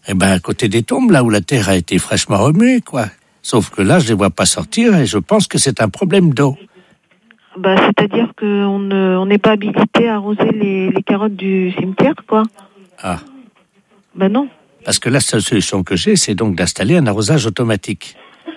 Eh ben, à côté des tombes, là où la terre a été fraîchement remuée, quoi. Sauf que là, je les vois pas sortir et je pense que c'est un problème d'eau. Bah, c'est-à-dire qu'on n'est pas habilité à arroser les carottes du cimetière, quoi. Ah. Ben non. Parce que la seule solution que j'ai, c'est donc d'installer un arrosage automatique.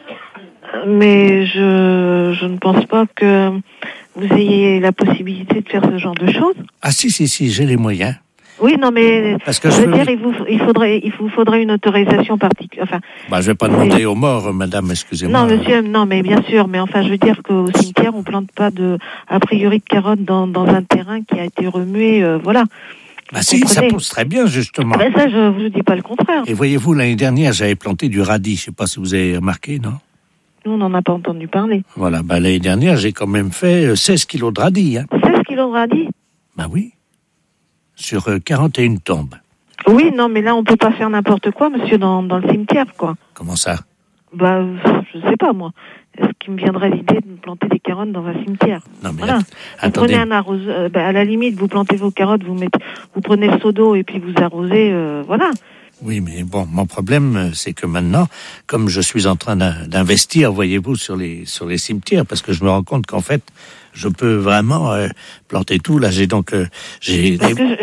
Mais je ne pense pas que vous ayez la possibilité de faire ce genre de choses. Ah si, j'ai les moyens. Oui, non, mais parce que je veux dire, il vous faudrait une autorisation particulière. Enfin, je vais pas demander aux morts, madame, excusez-moi. Non, monsieur, non, mais bien sûr, mais enfin, je veux dire qu'au cimetière, on plante pas a priori de carottes dans un terrain qui a été remué, voilà. Bah si, ça pousse très bien, justement. Ben ça, je vous dis pas le contraire. Et voyez-vous, l'année dernière, j'avais planté du radis. Je sais pas si vous avez remarqué, non? Nous, on n'en a pas entendu parler. Voilà, l'année dernière, j'ai quand même fait 16 kilos de radis. Hein. 16 kilos de radis? Ben oui. Sur 41 tombes. Oui, non, mais là, on peut pas faire n'importe quoi, monsieur, dans le cimetière, quoi. Comment ça? Bah, je sais pas, moi. Est-ce qu'il me viendrait l'idée de planter des carottes dans un cimetière? Non, mais voilà. Vous prenez un arroseur, à la limite, vous plantez vos carottes, vous prenez le seau d'eau et puis vous arrosez, voilà. Oui, mais bon, mon problème, c'est que maintenant, comme je suis en train d'investir, voyez-vous, sur les cimetières, parce que je me rends compte qu'en fait, je peux vraiment planter tout. Là, j'ai donc... Parce que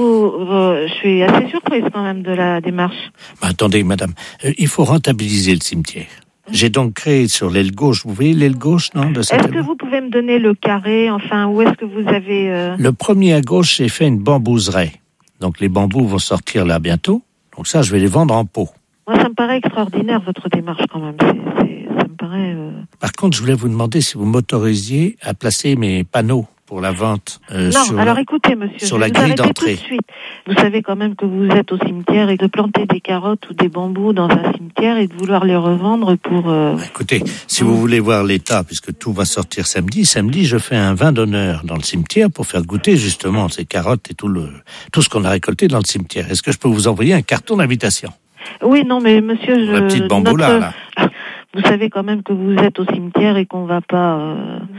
je suis assez surprise quand même de la démarche. Attendez, madame, il faut rentabiliser le cimetière. J'ai donc créé sur l'aile gauche, vous voyez l'aile gauche, non, de cette... Est-ce que vous pouvez me donner le carré, enfin, où est-ce que vous avez... Le premier à gauche, j'ai fait une bambouseraie. Donc les bambous vont sortir là bientôt. Donc ça, je vais les vendre en pot. Moi, ça me paraît extraordinaire, votre démarche, quand même. Ça me paraît... Par contre, je voulais vous demander si vous m'autorisiez à placer mes panneaux pour la vente écoutez, monsieur, sur la grille d'entrée. Tout de suite. Vous savez quand même que vous êtes au cimetière et de planter des carottes ou des bambous dans un cimetière et de vouloir les revendre pour... Écoutez, si vous voulez voir l'état, puisque tout va sortir samedi, je fais un vin d'honneur dans le cimetière pour faire goûter justement ces carottes et tout ce qu'on a récolté dans le cimetière. Est-ce que je peux vous envoyer un carton d'invitation? Oui, non, mais monsieur... La petite bambou là. Vous savez quand même que vous êtes au cimetière et qu'on va pas...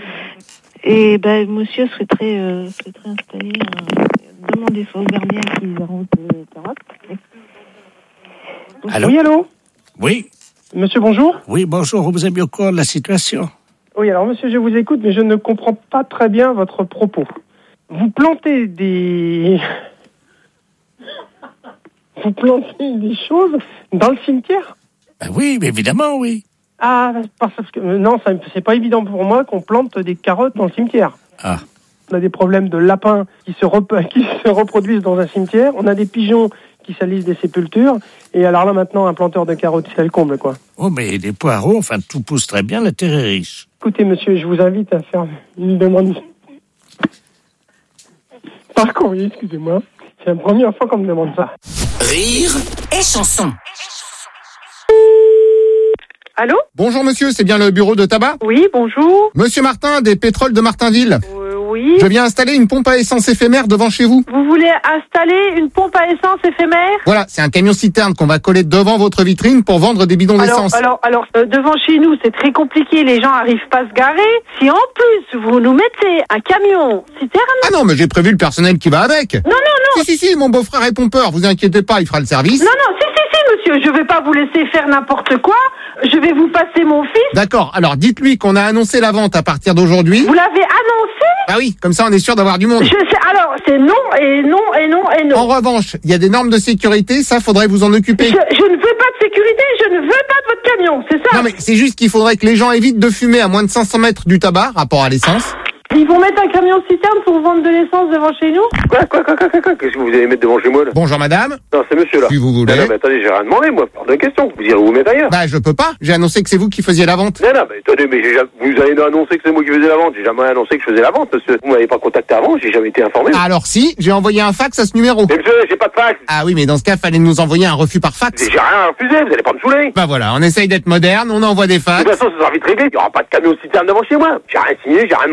Et monsieur serait très installé. Demandez au gardien qu'ils arrosent les carottes. Allô? Oui, allô? Oui. Monsieur, bonjour. Oui, bonjour. Vous avez bien au courant de la situation? Oui, alors monsieur, je vous écoute, mais je ne comprends pas très bien votre propos. Vous plantez des choses dans le cimetière? Oui, mais évidemment, oui. Ah, parce que non, c'est pas évident pour moi qu'on plante des carottes dans le cimetière. Ah. On a des problèmes de lapins qui se reproduisent dans un cimetière. On a des pigeons qui salissent des sépultures. Et alors là, maintenant, un planteur de carottes, c'est le comble, quoi. Oh, mais des poireaux, enfin, tout pousse très bien, la terre est riche. Écoutez, monsieur, je vous invite à faire une demande. Par courrier, excusez-moi. C'est la première fois qu'on me demande ça. Rire et chanson. Allô? Bonjour monsieur, c'est bien le bureau de tabac? Oui, bonjour. Monsieur Martin, des pétroles de Martinville. Oui. Je viens installer une pompe à essence éphémère devant chez vous. Vous voulez installer une pompe à essence éphémère? Voilà, c'est un camion-citerne qu'on va coller devant votre vitrine pour vendre des bidons d'essence. Alors, devant chez nous, c'est très compliqué, les gens arrivent pas à se garer. Si en plus, vous nous mettez un camion-citerne... Ah non, mais j'ai prévu le personnel qui va avec. Non. Si, mon beau-frère est pompeur, vous inquiétez pas, il fera le service. Non, si, monsieur, je vais pas vous laisser faire n'importe quoi. Je vais vous passer mon fils. D'accord, alors dites-lui qu'on a annoncé la vente à partir d'aujourd'hui. Vous l'avez annoncé? Ah oui, comme ça on est sûr d'avoir du monde. Alors, c'est non, et non, et non, et non. En revanche, il y a des normes de sécurité, ça faudrait vous en occuper. Je ne veux pas de sécurité, je ne veux pas de votre camion, c'est ça? Non mais c'est juste qu'il faudrait que les gens évitent de fumer à moins de 500 mètres du tabac, rapport à l'essence. Ils vont mettre un camion-citerne pour vendre de l'essence devant chez nous? Quoi? Qu'est-ce que vous allez mettre devant chez moi, là? Bonjour madame. Non, c'est monsieur, là. Si vous voulez. Non, mais attendez, j'ai rien demandé, moi. Pardon, question. Vous irez vous mettre ailleurs? Je peux pas. J'ai annoncé que c'est vous qui faisiez la vente. Non, mais attendez, mais vous avez annoncé que c'est moi qui faisais la vente. J'ai jamais annoncé que je faisais la vente, monsieur. Vous m'avez pas contacté avant, j'ai jamais été informé. Alors si, j'ai envoyé un fax à ce numéro. Mais monsieur, j'ai pas de fax. Ah oui, mais dans ce cas, fallait nous envoyer un refus par fax. J'ai rien refusé, vous allez pas me saouler. Voilà, on essaye d'être moderne, on envoie des fax. De toute façon, ça sera vite réglé. Il y aura pas de camion-citerne devant chez moi. J'ai rien signé, j'ai rien demandé. Ça,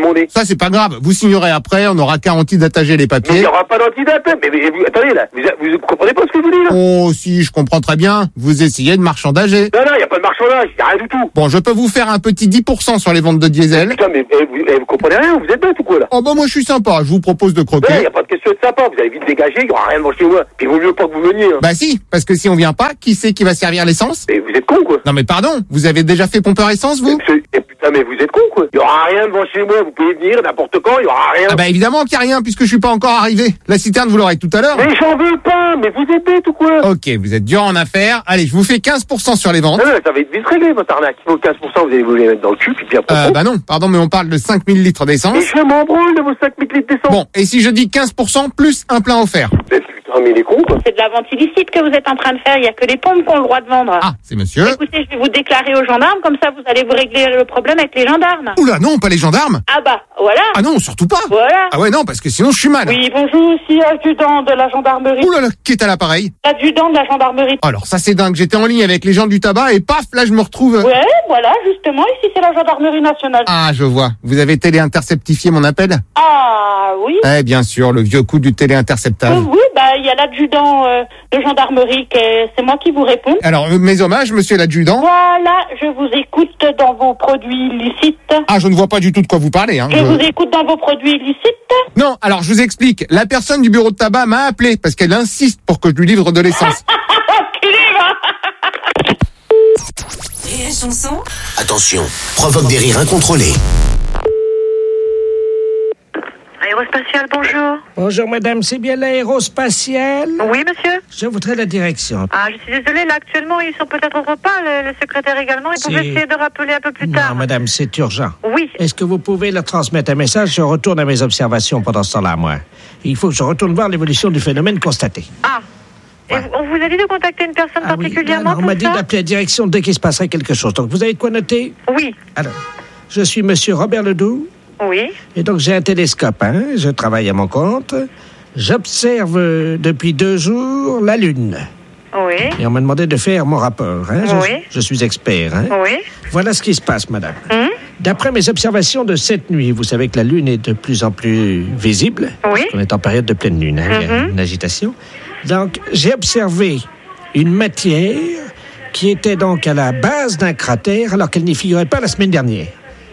c'est pas grave. Vous signerez après, on aura qu'à anti-datager les Mais il papiers. n'y aura pas d'antidate. Mais vous, attendez, là, vous comprenez pas ce que je vous dis, là? Oh, si, je comprends très bien. Vous essayez de marchandager. Non, il n'y a pas de marchandage, il n'y a rien du tout. Bon, je peux vous faire un petit 10% sur les ventes de diesel. Putain, mais vous comprenez rien, vous êtes bête ou quoi, là? Oh, bah, moi, je suis sympa. Je vous propose de Il croquer. n'y a pas de question de sympa, vous allez vite dégager, il n'y aura rien devant chez moi. Puis il vaut mieux pas que vous veniez, hein. Bah, si, parce que si on vient pas, qui c'est qui va servir l'essence? Mais vous êtes con, quoi. Non, mais pardon, vous avez déjà fait pompeur essence, vous? Putain, mais vous êtes con, quoi. Il n'y aura rien devant chez moi, vous pouvez venir n'importe quand, il n'y aura rien. Ah, bah, évidemment qu'il n'y a rien, puisque je suis pas encore arrivé. La citerne, vous l'aurez tout à l'heure. Mais j'en veux pas, mais vous êtes bête ou quoi? Ok, vous êtes dur en affaires. Allez, je vous fais 15% sur les ventes. Non, ça va être vite réglé, votre arnaque. Il faut 15%, vous allez vous les mettre dans le cul, puis après. Bah non, pardon, mais on parle de 5000 litres d'essence. Et je m'en branle de vos 5000 litres d'essence. Bon, et si je dis 15% plus un plein offert? Mais putain, mais il est con, quoi. C'est de la vente illicite que vous êtes en train de faire. Il n'y a que les pompes qui ont le droit de vendre. Ah, c'est monsieur. Écoutez, je vais vous déclarer aux gendarmes, comme ça vous allez vous régler le problème avec les gendarmes. Oula, non, pas les gendarmes. Ah bah, voilà. Ah non, surtout pas. Voilà. Ah ouais, non, parce que sinon je suis mal. Oui, bonjour, ici adjudant de la gendarmerie. Oula, qui est à l'appareil? Adjudant de la gendarmerie. Alors ça c'est dingue, j'étais en ligne avec les gens du tabac et paf, là je me retrouve. Ouais, voilà, justement, ici c'est la gendarmerie nationale. Ah, je vois. Vous avez téléinterceptifié mon appel? Ah, oui. Eh bien sûr, le vieux coup du téléinterceptage. Oui, bah, il y a l'adjudant de gendarmerie, c'est moi qui vous réponds. Alors, mes hommages, monsieur l'adjudant. Voilà, je vous écoute dans vos produits illicites. Ah, je ne vois pas du tout de quoi vous parlez. Hein. Je vous écoute dans vos produits illicites. Non, alors je vous explique. La personne du bureau de tabac m'a appelé parce qu'elle insiste pour que je lui livre de l'essence. Rire et chanson. Attention, provoque des rires incontrôlés. Aérospatiale, bonjour. Bonjour madame, c'est bien l'aérospatiale? Oui, monsieur. Je voudrais la direction. Ah, je suis désolée, là, actuellement, ils sont peut-être au repas, le secrétaire également. Ils pouvaient essayer de rappeler un peu plus tard. Non madame, c'est urgent. Oui. Est-ce que vous pouvez leur transmettre un message? Je retourne à mes observations pendant ce temps-là, moi. Il faut que je retourne voir l'évolution du phénomène constaté. Ah. Et on vous a dit de contacter une personne particulièrement on m'a dit pour ça? d'appeler la direction dès qu'il se passerait quelque chose. Donc vous avez de quoi noter? Oui. Alors, je suis monsieur Robert Ledoux. Oui. Et donc, j'ai un télescope, hein. Je travaille à mon compte. J'observe depuis 2 jours la Lune. Oui. Et on m'a demandé de faire mon rapport, hein. Oui. Je suis expert, hein. Oui. Voilà ce qui se passe, madame. D'après mes observations de cette nuit, vous savez que la Lune est de plus en plus visible. Oui. On est en période de pleine Lune, hein. Il y a une agitation. Donc, j'ai observé une matière qui était donc à la base d'un cratère alors qu'elle n'y figurait pas la semaine dernière.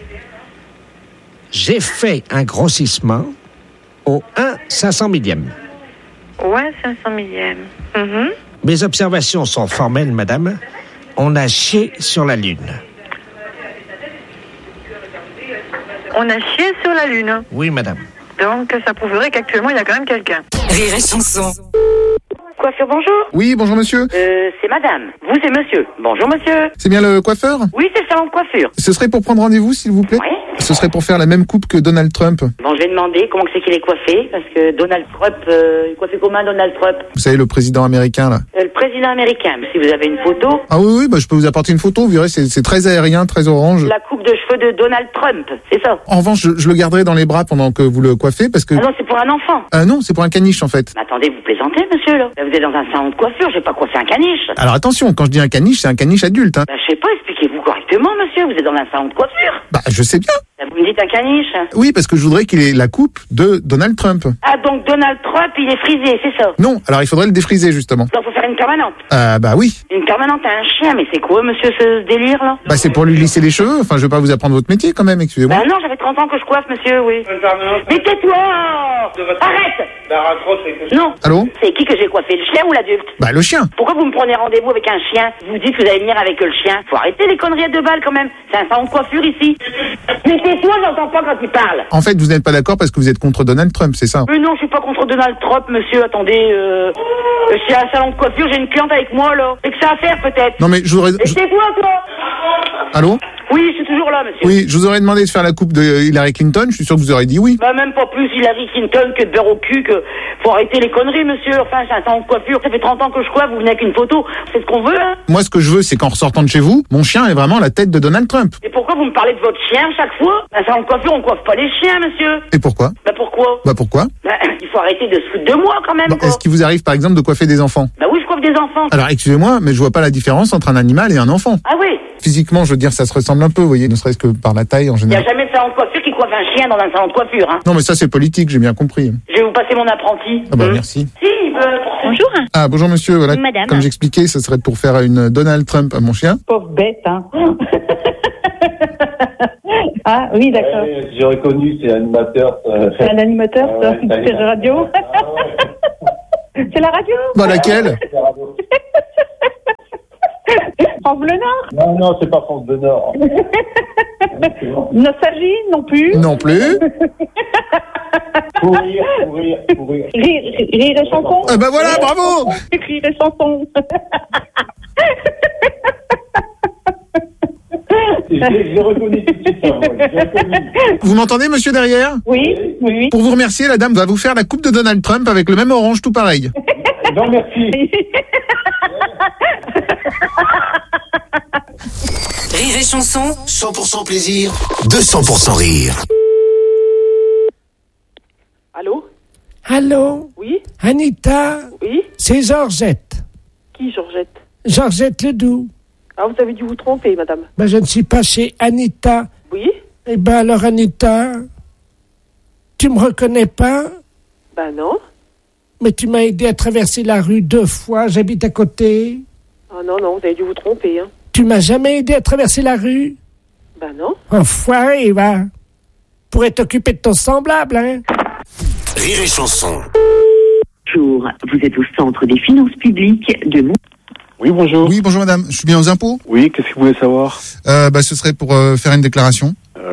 J'ai fait un grossissement au 1/500 millième. Ouais, 500 millième. Mes observations sont formelles, madame. On a chié sur la Lune. On a chié sur la Lune. Oui, madame. Donc, ça prouverait qu'actuellement, il y a quand même quelqu'un. Rire et chanson. Coiffure, bonjour. Oui, bonjour monsieur. C'est madame. Vous, c'est monsieur. Bonjour, monsieur. C'est bien le coiffeur? Oui, c'est le salon de coiffure. Ce serait pour prendre rendez-vous, s'il vous plaît? Oui. Ce serait pour faire la même coupe que Donald Trump. Bon, je vais demander comment c'est qu'il est coiffé, parce que Donald Trump, il coiffé comment Donald Trump? Vous savez, le président américain, là. Le président américain. Si vous avez une photo. Ah oui, bah, je peux vous apporter une photo, vous verrez, c'est très aérien, très orange. La coupe de cheveux de Donald Trump, c'est ça? En revanche, je le garderai dans les bras pendant que vous le coiffez, parce que... Ah non, c'est pour un enfant. Non, c'est pour un caniche, en fait. Mais attendez, vous plaisantez, monsieur, là? Là, vous êtes dans un salon de coiffure, j'ai pas coiffé un caniche. Alors attention, quand je dis un caniche, c'est un caniche adulte, hein. Bah, je sais pas, expliquez-vous correctement, monsieur, vous êtes dans un salon de coiffure. Bah, je sais bien. Là, vous me dites un caniche. Oui, parce que je voudrais qu'il ait la coupe de Donald Trump. Ah, donc Donald Trump, il est frisé, c'est ça? Non, alors il faudrait le défriser, justement. Donc, faut faire une permanente. Bah oui. Une permanente à un chien, mais c'est quoi, monsieur, ce délire, là? Bah c'est pour lui lisser les cheveux, enfin je vais pas vous apprendre votre métier quand même, excusez-moi. Bah non, j'avais 30 ans que je coiffe, monsieur, oui. Mais tais-toi! Arrête! Non. Allô? C'est qui que j'ai coiffé, le chien ou l'adulte? Bah le chien. Pourquoi vous me prenez rendez-vous avec un chien? Vous dites que vous allez venir avec le chien. Faut arrêter les conneries à 2 balles quand même. C'est un salon de coiffure ici. Mais tais-toi, j'entends pas quand il parle. En fait, vous n'êtes pas d'accord parce que vous êtes contre Donald Trump, c'est ça? Mais non, je suis pas contre Donald Trump, monsieur. Attendez, c'est un salon de coiffure, j'ai une cliente avec moi, là. C'est que ça à faire, peut-être. Non mais je voudrais... Et tais-toi, toi! Allô? Oui, je suis toujours là, monsieur. Oui, je vous aurais demandé de faire la coupe de Hillary Clinton, je suis sûr que vous aurez dit oui. Bah, même pas plus Hillary Clinton que de beurre au cul, que faut arrêter les conneries, monsieur. Enfin, c'est un salon de coiffure. Ça fait 30 ans que je coiffe, vous venez avec une photo. C'est ce qu'on veut, hein. Moi, ce que je veux, c'est qu'en ressortant de chez vous, mon chien est vraiment la tête de Donald Trump. Et pourquoi vous me parlez de votre chien chaque fois? Un salon de coiffure, on coiffe pas les chiens, monsieur. Et pourquoi? Bah, pourquoi? Bah pourquoi? Bah, il faut arrêter de se foutre de moi, quand même, Bah, quoi. est-ce qu'il vous arrive, par exemple, de coiffer des enfants? Bah oui, je coiffe des enfants. Alors, excusez-moi, mais je vois pas la différence entre un animal et un enfant. Ah oui, Physiquement, je veux dire, ça se ressemble un peu, vous voyez, ne serait-ce que par la taille en Il n'y a général. jamais de salon de coiffure qui coiffe un chien dans un salon de coiffure, hein. Non, mais ça, c'est politique, j'ai bien compris. Je vais vous passer mon apprenti. Ah bah, merci. Si, bonjour. Ah, bonjour monsieur, voilà. Madame. Comme j'expliquais, ce serait pour faire une Donald Trump à mon chien. Pauvre bête, hein. Ah, oui, d'accord. J'ai reconnu, c'est l'animateur. C'est un animateur, ça. C'est la radio. C'est la radio. Bah, laquelle? France Bleu Nord. Non, c'est pas France Bleu Nord. Nostalgie, non plus. Non plus. Courir. Rire et chanson. Ah bah voilà, bravo. Rire et chanson. J'ai reconnu tout de suite sa voix. J'ai reconnu. Vous m'entendez, monsieur, derrière? Oui. Pour vous remercier, la dame va vous faire la coupe de Donald Trump avec le même orange tout pareil. Non, merci. Rire et chanson, 100% plaisir, 200% rire. Allô? Allô? Oui? Anita? Oui? C'est Georgette. Qui, Georgette? Georgette Ledoux. Ah, vous avez dû vous tromper, madame. Ben, je ne suis pas chez Anita. Oui? Eh ben, alors, Anita, tu me reconnais pas? Ben non. Mais tu m'as aidé à traverser la rue 2 fois, j'habite à côté. Ah non, vous avez dû vous tromper, hein. Tu m'as jamais aidé à traverser la rue? Ben non. Enfoiré, va. Pourrais t'occuper de ton semblable, hein? Rire et chanson. Bonjour, vous êtes au centre des finances publiques de Mont... Oui, bonjour. Oui, bonjour madame, je suis bien aux impôts? Oui, qu'est-ce que vous voulez savoir? Bah, ce serait pour faire une déclaration.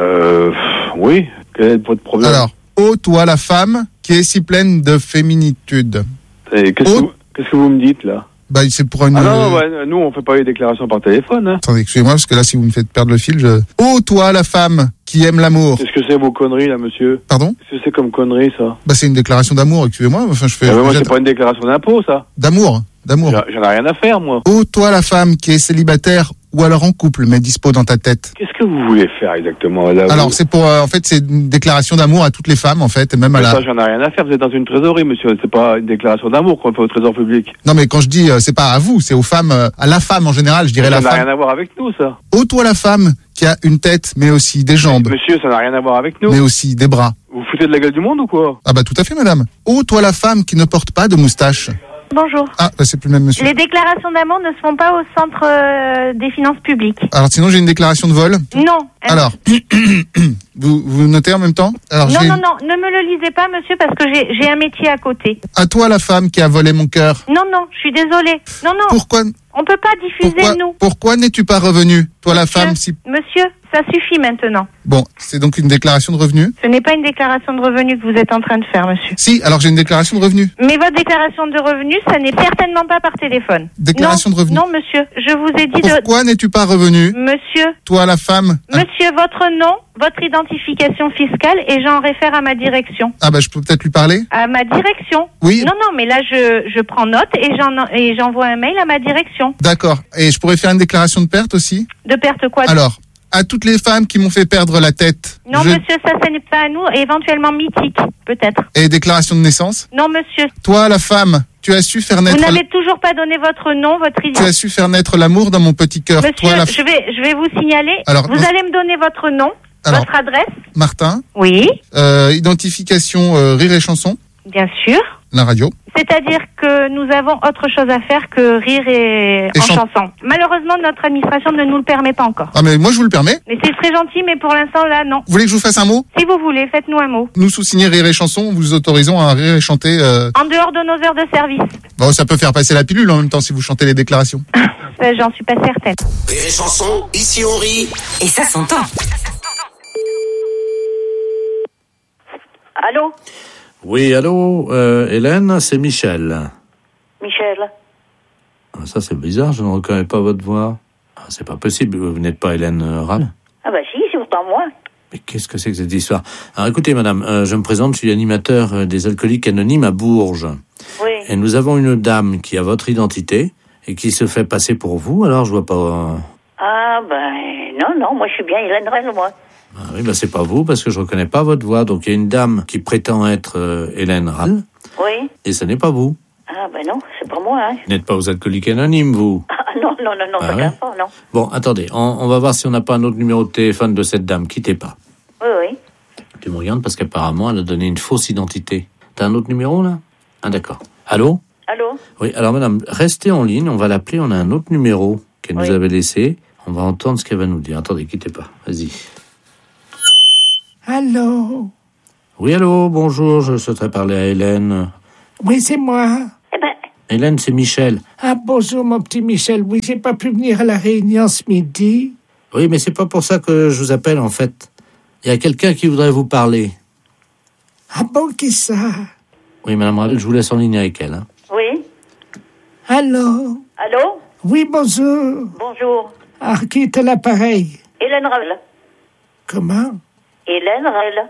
Oui, quel est votre problème? Alors, ô toi la femme qui est si pleine de féminitude. Et qu'est-ce que vous me dites, là? Bah, c'est pour une... Ah non, nous, on fait pas les déclarations par téléphone, hein. Attendez, excusez-moi, parce que là, si vous me faites perdre le fil, ô toi la femme qui aime l'amour. Qu'est-ce que c'est vos conneries, là, monsieur? Pardon? Qu'est-ce que c'est comme conneries, ça? Bah, c'est une déclaration d'amour, excusez-moi. Enfin, je fais... moi, c'est pas une déclaration d'impôt, ça. D'amour. J'en ai rien à faire, moi. Ô toi la femme qui est célibataire ou alors en couple, mais dispo dans ta tête. Qu'est-ce que vous voulez faire exactement, là? Alors, c'est pour, en fait, c'est une déclaration d'amour à toutes les femmes, en fait, et même à la... Ça, j'en ai rien à faire. Vous êtes dans une trésorerie, monsieur. C'est pas une déclaration d'amour qu'on fait au trésor public. Non, mais quand je dis, c'est pas à vous, c'est aux femmes, à la femme en général, je dirais la femme. Ça n'a rien à voir avec nous, ça. Ô toi la femme qui a une tête, mais aussi des jambes. Monsieur, ça n'a rien à voir avec nous. Mais aussi des bras. Vous foutez de la gueule du monde ou quoi? Ah bah tout à fait, madame. Ô toi la femme qui ne porte pas de moustache. Bonjour. Ah, bah c'est plus le même monsieur. Les déclarations d'amour ne se font pas au centre des finances publiques. Alors sinon j'ai une déclaration de vol. Non. Alors, vous notez en même temps? Alors, non, ne me le lisez pas, monsieur, parce que j'ai un métier à côté. À toi la femme qui a volé mon cœur. Non, je suis désolée. Non. Pourquoi? On peut pas diffuser, nous. Pourquoi n'es-tu pas revenu, toi la femme si... Monsieur, ça suffit maintenant. Bon, c'est donc une déclaration de revenus? Ce n'est pas une déclaration de revenus que vous êtes en train de faire, monsieur. Si, alors j'ai une déclaration de revenus. Mais votre déclaration de revenus, ça n'est certainement pas par téléphone. Déclaration de revenus? Non, monsieur, je vous ai dit Pourquoi n'es-tu pas revenu? Monsieur. Toi la femme. Monsieur, votre nom, votre identification fiscale, et j'en réfère à ma direction. Ah bah je peux peut-être lui parler? À ma direction? Oui. Non, mais là je prends note et j'envoie un mail à ma direction. D'accord. Et je pourrais faire une déclaration de perte aussi? De perte quoi? Alors, à toutes les femmes qui m'ont fait perdre la tête. Non, monsieur, ça n'est pas à nous, éventuellement mythique, peut-être. Et déclaration de naissance? Non, monsieur. Toi, la femme, tu as su faire naître... Vous n'avez toujours pas donné votre nom, votre Tu as su faire naître l'amour dans mon petit cœur. Monsieur, Toi, je vais vous signaler. Alors, vous allez me donner votre nom, votre adresse. Martin. Oui. Identification Rire et Chanson. Bien sûr. La radio. C'est-à-dire que nous avons autre chose à faire que rire et en chanson. Malheureusement, notre administration ne nous le permet pas encore. Ah mais moi je vous le permets. Mais c'est très gentil, mais pour l'instant là, non. Vous voulez que je vous fasse un mot? Si vous voulez, faites-nous un mot. Nous sous-signés Rire et Chanson, vous autorisons à rire et chanter... En dehors de nos heures de service. Bon, ça peut faire passer la pilule en même temps si vous chantez les déclarations. J'en suis pas certaine. Rire et Chanson, ici on rit. Et ça s'entend. Allô? Oui, allô, Hélène, c'est Michel. Michel. Ah, ça, c'est bizarre, je ne reconnais pas votre voix. Ah, c'est pas possible, vous n'êtes pas Hélène Rall. Ah bah si, c'est pourtant moi. Mais qu'est-ce que c'est que cette histoire? Alors écoutez, madame, je me présente, je suis animateur des Alcooliques Anonymes à Bourges. Oui. Et nous avons une dame qui a votre identité et qui se fait passer pour vous, alors je vois pas... Ah ben non, moi je suis bien Hélène Rall, moi. Ah oui, c'est pas vous, parce que je reconnais pas votre voix. Donc il y a une dame qui prétend être Hélène Rall. Oui. Et ce n'est pas vous. Ah ben non, c'est pas moi, hein. Vous n'êtes pas aux Alcooliques Anonymes, vous. Ah non, ça ouais? craint pas, non. Bon, attendez, on va voir si on n'a pas un autre numéro de téléphone de cette dame. Quittez pas. Oui. Tu me regardes parce qu'apparemment, elle a donné une fausse identité. T'as un autre numéro, là? Ah, d'accord. Allô? Allô? Oui, alors madame, restez en ligne, on va l'appeler, on a un autre numéro qu'elle nous avait laissé. On va entendre ce qu'elle va nous dire. Attendez, quittez pas. Vas-y. Allô? Oui, allô, bonjour, je souhaiterais parler à Hélène. Oui, c'est moi. Hélène, c'est Michel. Ah, bonjour, mon petit Michel. Oui, j'ai pas pu venir à la réunion ce midi. Oui, mais c'est pas pour ça que je vous appelle, en fait. Il y a quelqu'un qui voudrait vous parler. Ah bon, qui ça? Oui, madame Ravel, je vous laisse en ligne avec elle. Hein. Oui. Allô? Allô? Oui, bonjour. Bonjour. Ah, qui est à l'appareil? Hélène Ravel. Comment? Hélène Ravel.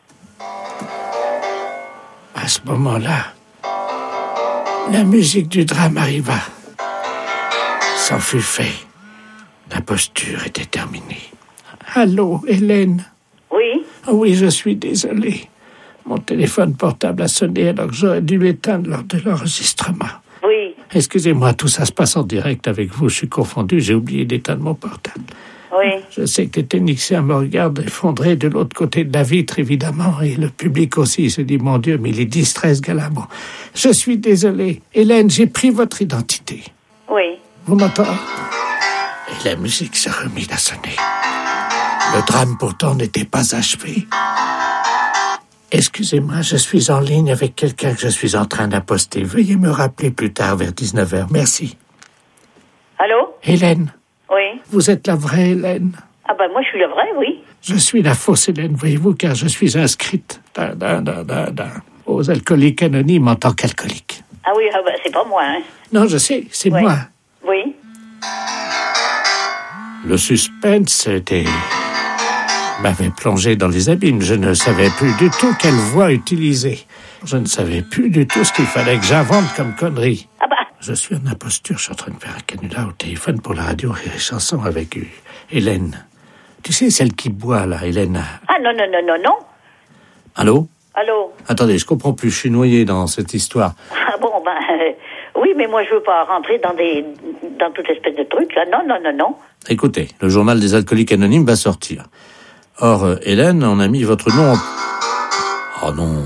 À ce moment-là, la musique du drame arriva. C'en fut fait. L'imposture était terminée. Allô, Hélène? Oui? Oui, je suis désolé. Mon téléphone portable a sonné alors que j'aurais dû l'éteindre lors de l'enregistrement. Oui. Excusez-moi, tout ça se passe en direct avec vous. Je suis confondu, j'ai oublié d'éteindre mon portable. Oui. Je sais que les techniciens me regardent effondrés de l'autre côté de la vitre, évidemment, et le public aussi. Il se dit, mon Dieu, mais il est distrait, ce gars-là. Bon, je suis désolé. Hélène, j'ai pris votre identité. Oui. Vous m'entendez? Et la musique se remit à sonner. Le drame, pourtant, n'était pas achevé. Excusez-moi, je suis en ligne avec quelqu'un que je suis en train d'imposter. Veuillez me rappeler plus tard, vers 19h. Merci. Allô? Hélène? Oui. Vous êtes la vraie Hélène? Ah ben moi je suis la vraie, oui. Je suis la fausse Hélène, voyez-vous, car je suis inscrite aux alcooliques anonymes en tant qu'alcoolique. Ah oui, ah ben, c'est pas moi, hein. Non, je sais, c'est moi. Oui. Le suspense m'avait plongé dans les abîmes. Je ne savais plus du tout quelle voix utiliser. Je ne savais plus du tout ce qu'il fallait que j'invente comme connerie. Ah bah. Je suis en imposture, je suis en train de faire un canular au téléphone pour la radio Rire et Chanson avec Hélène. Tu sais, celle qui boit, là, Hélène. Ah non. Allô? Allô? Attendez, je comprends plus, je suis noyé dans cette histoire. Ah bon, oui, mais moi je veux pas rentrer dans toute espèce de truc, là. Non. Écoutez, le journal des alcooliques anonymes va sortir. Or, Hélène, on a mis votre nom en... Oh non.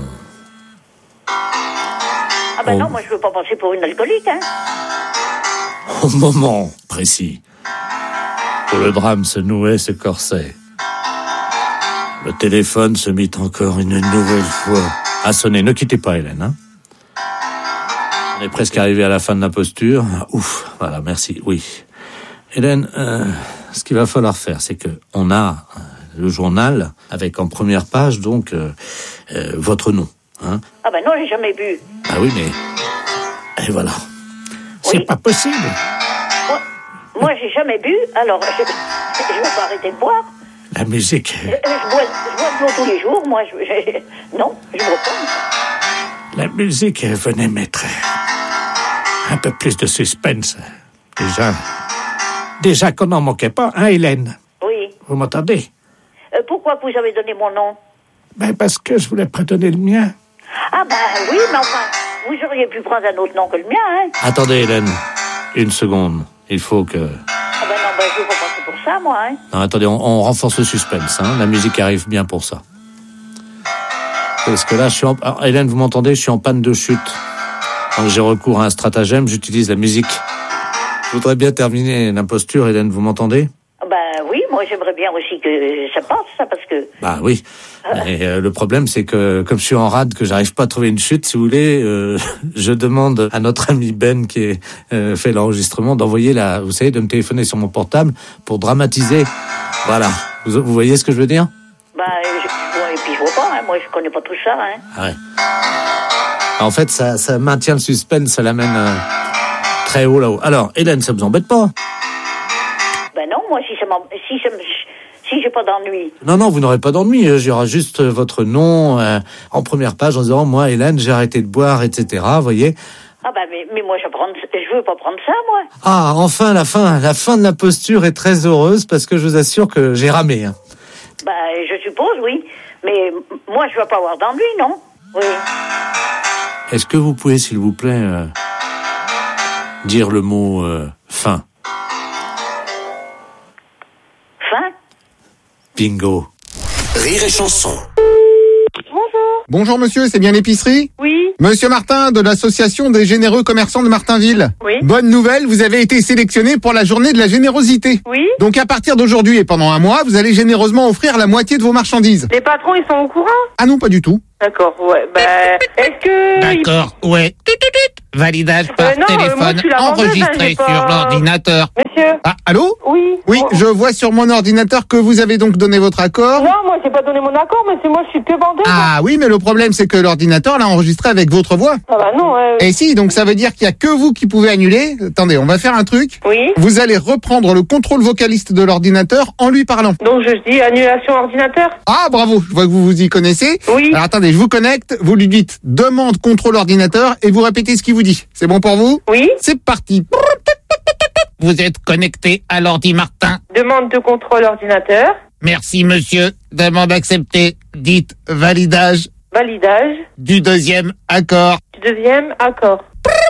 Ah ben non, moi je veux pas passer pour une alcoolique, hein. Au moment précis où le drame se nouait ce corset, le téléphone se mit encore une nouvelle fois à sonner. Ne quittez pas, Hélène, hein. On est presque arrivé à la fin de l'imposture. Ouf, voilà, merci, oui. Hélène, ce qu'il va falloir faire, c'est que on a le journal avec en première page, donc, votre nom, hein. Ah ben non, j'ai jamais bu. Ah oui, mais... Et voilà. C'est pas possible. Moi, j'ai jamais bu, alors je vais pas arrêter de boire. La musique... Je bois de l'eau tous les jours, moi, non, je bois pas. La musique venait mettre un peu plus de suspense. Déjà qu'on n'en manquait pas, hein, Hélène? Oui. Vous m'entendez? Pourquoi vous avez donné mon nom? Ben, parce que je voulais pas donner le mien. Ah ben oui, mais enfin, vous auriez pu prendre un autre nom que le mien, hein. Attendez, Hélène, une seconde. Il faut que... Ah ben non, je veux pas passer pour ça, moi, hein. Non, attendez, on renforce le suspense, hein. La musique arrive bien pour ça. Parce que là, Alors, Hélène, vous m'entendez? Je suis en panne de chute. Donc, j'ai recours à un stratagème, j'utilise la musique. Je voudrais bien terminer l'imposture, Hélène, vous m'entendez? Ben oui, moi j'aimerais bien aussi que ça passe, ça, parce que... Bah oui, mais le problème c'est que, comme je suis en rade, que j'arrive pas à trouver une chute, si vous voulez, je demande à notre ami Ben qui fait l'enregistrement d'envoyer vous savez, de me téléphoner sur mon portable pour dramatiser. Voilà, vous voyez ce que je veux dire? Bah, et puis je vois pas, hein. Moi je connais pas tout ça, hein. Ah ouais. En fait, ça maintient le suspense, ça l'amène très haut là-haut. Alors, Hélène, ça vous embête pas? Ben non, moi si j'ai pas d'ennui. Non, vous n'aurez pas d'ennui. Il y aura juste votre nom en première page en disant, moi, Hélène, j'ai arrêté de boire, etc. Vous voyez? Ah ben, mais moi, je veux pas prendre ça, moi. Ah, enfin, la fin de l'imposture est très heureuse parce que je vous assure que j'ai ramé. Hein. Ben, je suppose, oui. Mais moi, je veux pas avoir d'ennui, non? Oui. Est-ce que vous pouvez, s'il vous plaît, dire le mot fin? Bingo. Rire et chanson. Bonjour. Bonjour monsieur, c'est bien l'épicerie ? Oui. Monsieur Martin de l'association des généreux commerçants de Martinville. Oui. Bonne nouvelle, vous avez été sélectionné pour la journée de la générosité. Oui. Donc à partir d'aujourd'hui et pendant un mois, vous allez généreusement offrir la moitié de vos marchandises. Les patrons, ils sont au courant? Ah non, pas du tout. D'accord, ouais. Est-ce que... D'accord, ouais. Validage par téléphone moi, je suis la vendeuse, enregistré pas... sur l'ordinateur. Monsieur? Ah, allô? Oui. Oui, je vois sur mon ordinateur que vous avez donc donné votre accord. Non, moi, j'ai pas donné mon accord, mais moi, je suis que vendeuse. Ah oui, mais le problème, c'est que l'ordinateur l'a enregistré avec votre voix. Ah bah non. Et si, donc ça veut dire qu'il y a que vous qui pouvez annuler. Attendez, on va faire un truc. Oui. Vous allez reprendre le contrôle vocaliste de l'ordinateur en lui parlant. Donc je dis annulation ordinateur. Ah bravo, je vois que vous vous y connaissez. Oui. Alors attendez, je vous connecte, vous lui dites demande contrôle ordinateur et vous répétez ce qu'il vous dit. C'est bon pour vous? Oui. C'est parti. Vous êtes connecté à l'ordi Martin. Demande de contrôle ordinateur. Merci monsieur. Demande acceptée. Dites validage. Validage. Du deuxième accord. Du deuxième accord.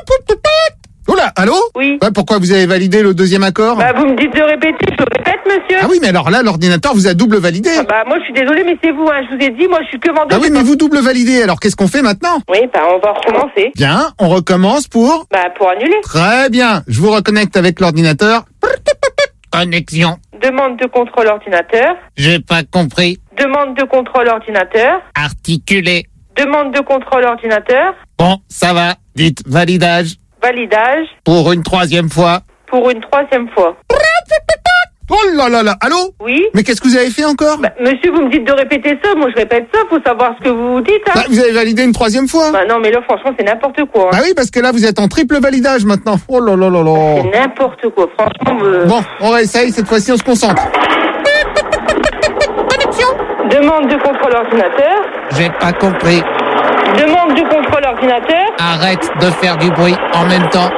Oula, allô? Oui. Ouais, pourquoi vous avez validé le deuxième accord? Bah vous me dites de répéter, je répète monsieur. Ah oui, mais alors là, l'ordinateur vous a double validé. Ah bah moi je suis désolée mais c'est vous, hein. Je vous ai dit, moi je suis que vendeuse. Ah oui, mais vous double validé, alors qu'est-ce qu'on fait maintenant? Oui, bah on va recommencer. Bien, on recommence pour... Bah pour annuler. Très bien, je vous reconnecte avec l'ordinateur. Connexion. Demande de contrôle ordinateur. J'ai pas compris. Demande de contrôle ordinateur. Articulé. Demande de contrôle ordinateur. Bon, ça va. Dites validage. Validage. Pour une troisième fois. Pour une troisième fois. Oh là là là, allô? Oui. Mais qu'est-ce que vous avez fait encore? Bah, monsieur, vous me dites de répéter ça, moi je répète ça, faut savoir ce que vous dites, hein. Bah, vous avez validé une troisième fois. Bah non, mais là franchement c'est n'importe quoi. Hein. Bah oui, parce que là vous êtes en triple validage maintenant. Oh là là là là. C'est n'importe quoi, franchement. Bon, on réessaye, cette fois-ci on se concentre. Connexion. Demande de contrôle ordinateur. J'ai pas compris. Demande de contrôle ordinateur. Arrête de faire du bruit en même temps.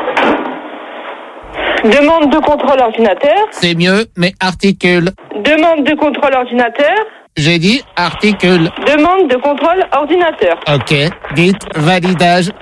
Demande de contrôle ordinateur. C'est mieux, mais articule. Demande de contrôle ordinateur. J'ai dit articule. Demande de contrôle ordinateur. Ok. Dites validage.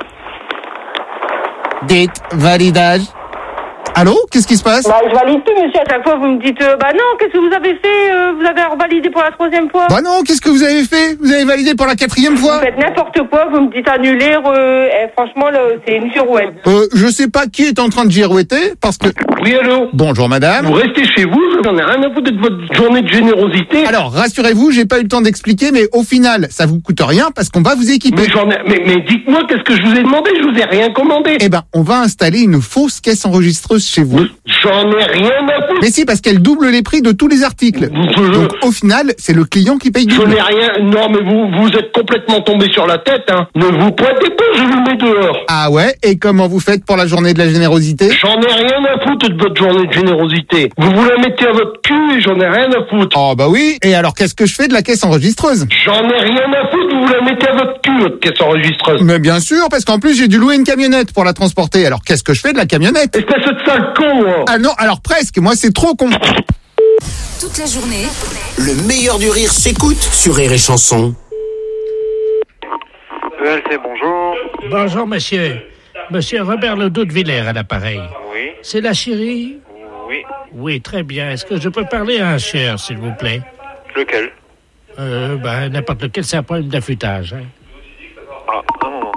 Dites validage. Allô? Qu'est-ce qui se passe? Bah, je valide plus, monsieur. À chaque fois, vous me dites, bah non, qu'est-ce que vous avez fait? Vous avez revalidé pour la troisième fois. Bah non, qu'est-ce que vous avez fait? Vous avez validé pour la quatrième fois? Vous faites n'importe quoi, vous me dites annuler, franchement, là, c'est une girouette. Je sais pas qui est en train de girouetter, parce que... Oui, allô? Bonjour madame. Vous restez chez vous, j'en ai rien à foutre de votre journée de générosité. Alors, rassurez-vous, j'ai pas eu le temps d'expliquer, mais au final, ça vous coûte rien, parce qu'on va vous équiper. Mais dites-moi, qu'est-ce que je vous ai demandé? Je vous ai rien commandé. Eh ben, on va installer une fausse caisse enregistreuse chez vous. J'en ai rien à foutre. Mais si, parce qu'elle double les prix de tous les articles. Donc, au final, c'est le client qui paye double. Je n'ai rien. Non, mais vous êtes complètement tombé sur la tête, hein. Ne vous pointez pas, je vous mets dehors. Ah ouais? Et comment vous faites pour la journée de la générosité? J'en ai rien à foutre de votre journée de générosité. Vous la mettez à votre cul et j'en ai rien à foutre. Oh bah oui. Et alors, qu'est-ce que je fais de la caisse enregistreuse? J'en ai rien à foutre, vous la mettez à votre cul, votre caisse enregistreuse. Mais bien sûr, parce qu'en plus, j'ai dû louer une camionnette pour la transporter. Alors, qu'est-ce que je fais de la camionnette? Espèce de sale con, moi. Ah non, alors presque. Moi, c'est trop con. Toute la journée, le meilleur du rire s'écoute sur Rire et Chanson. Bonjour. Bonjour, monsieur. Monsieur Robert Ledoux de Villers à l'appareil. Oui. C'est la chérie? Oui. Oui, très bien. Est-ce que je peux parler à un cher, s'il vous plaît? Lequel? N'importe lequel, c'est un problème d'affûtage. Hein. Ah, un moment.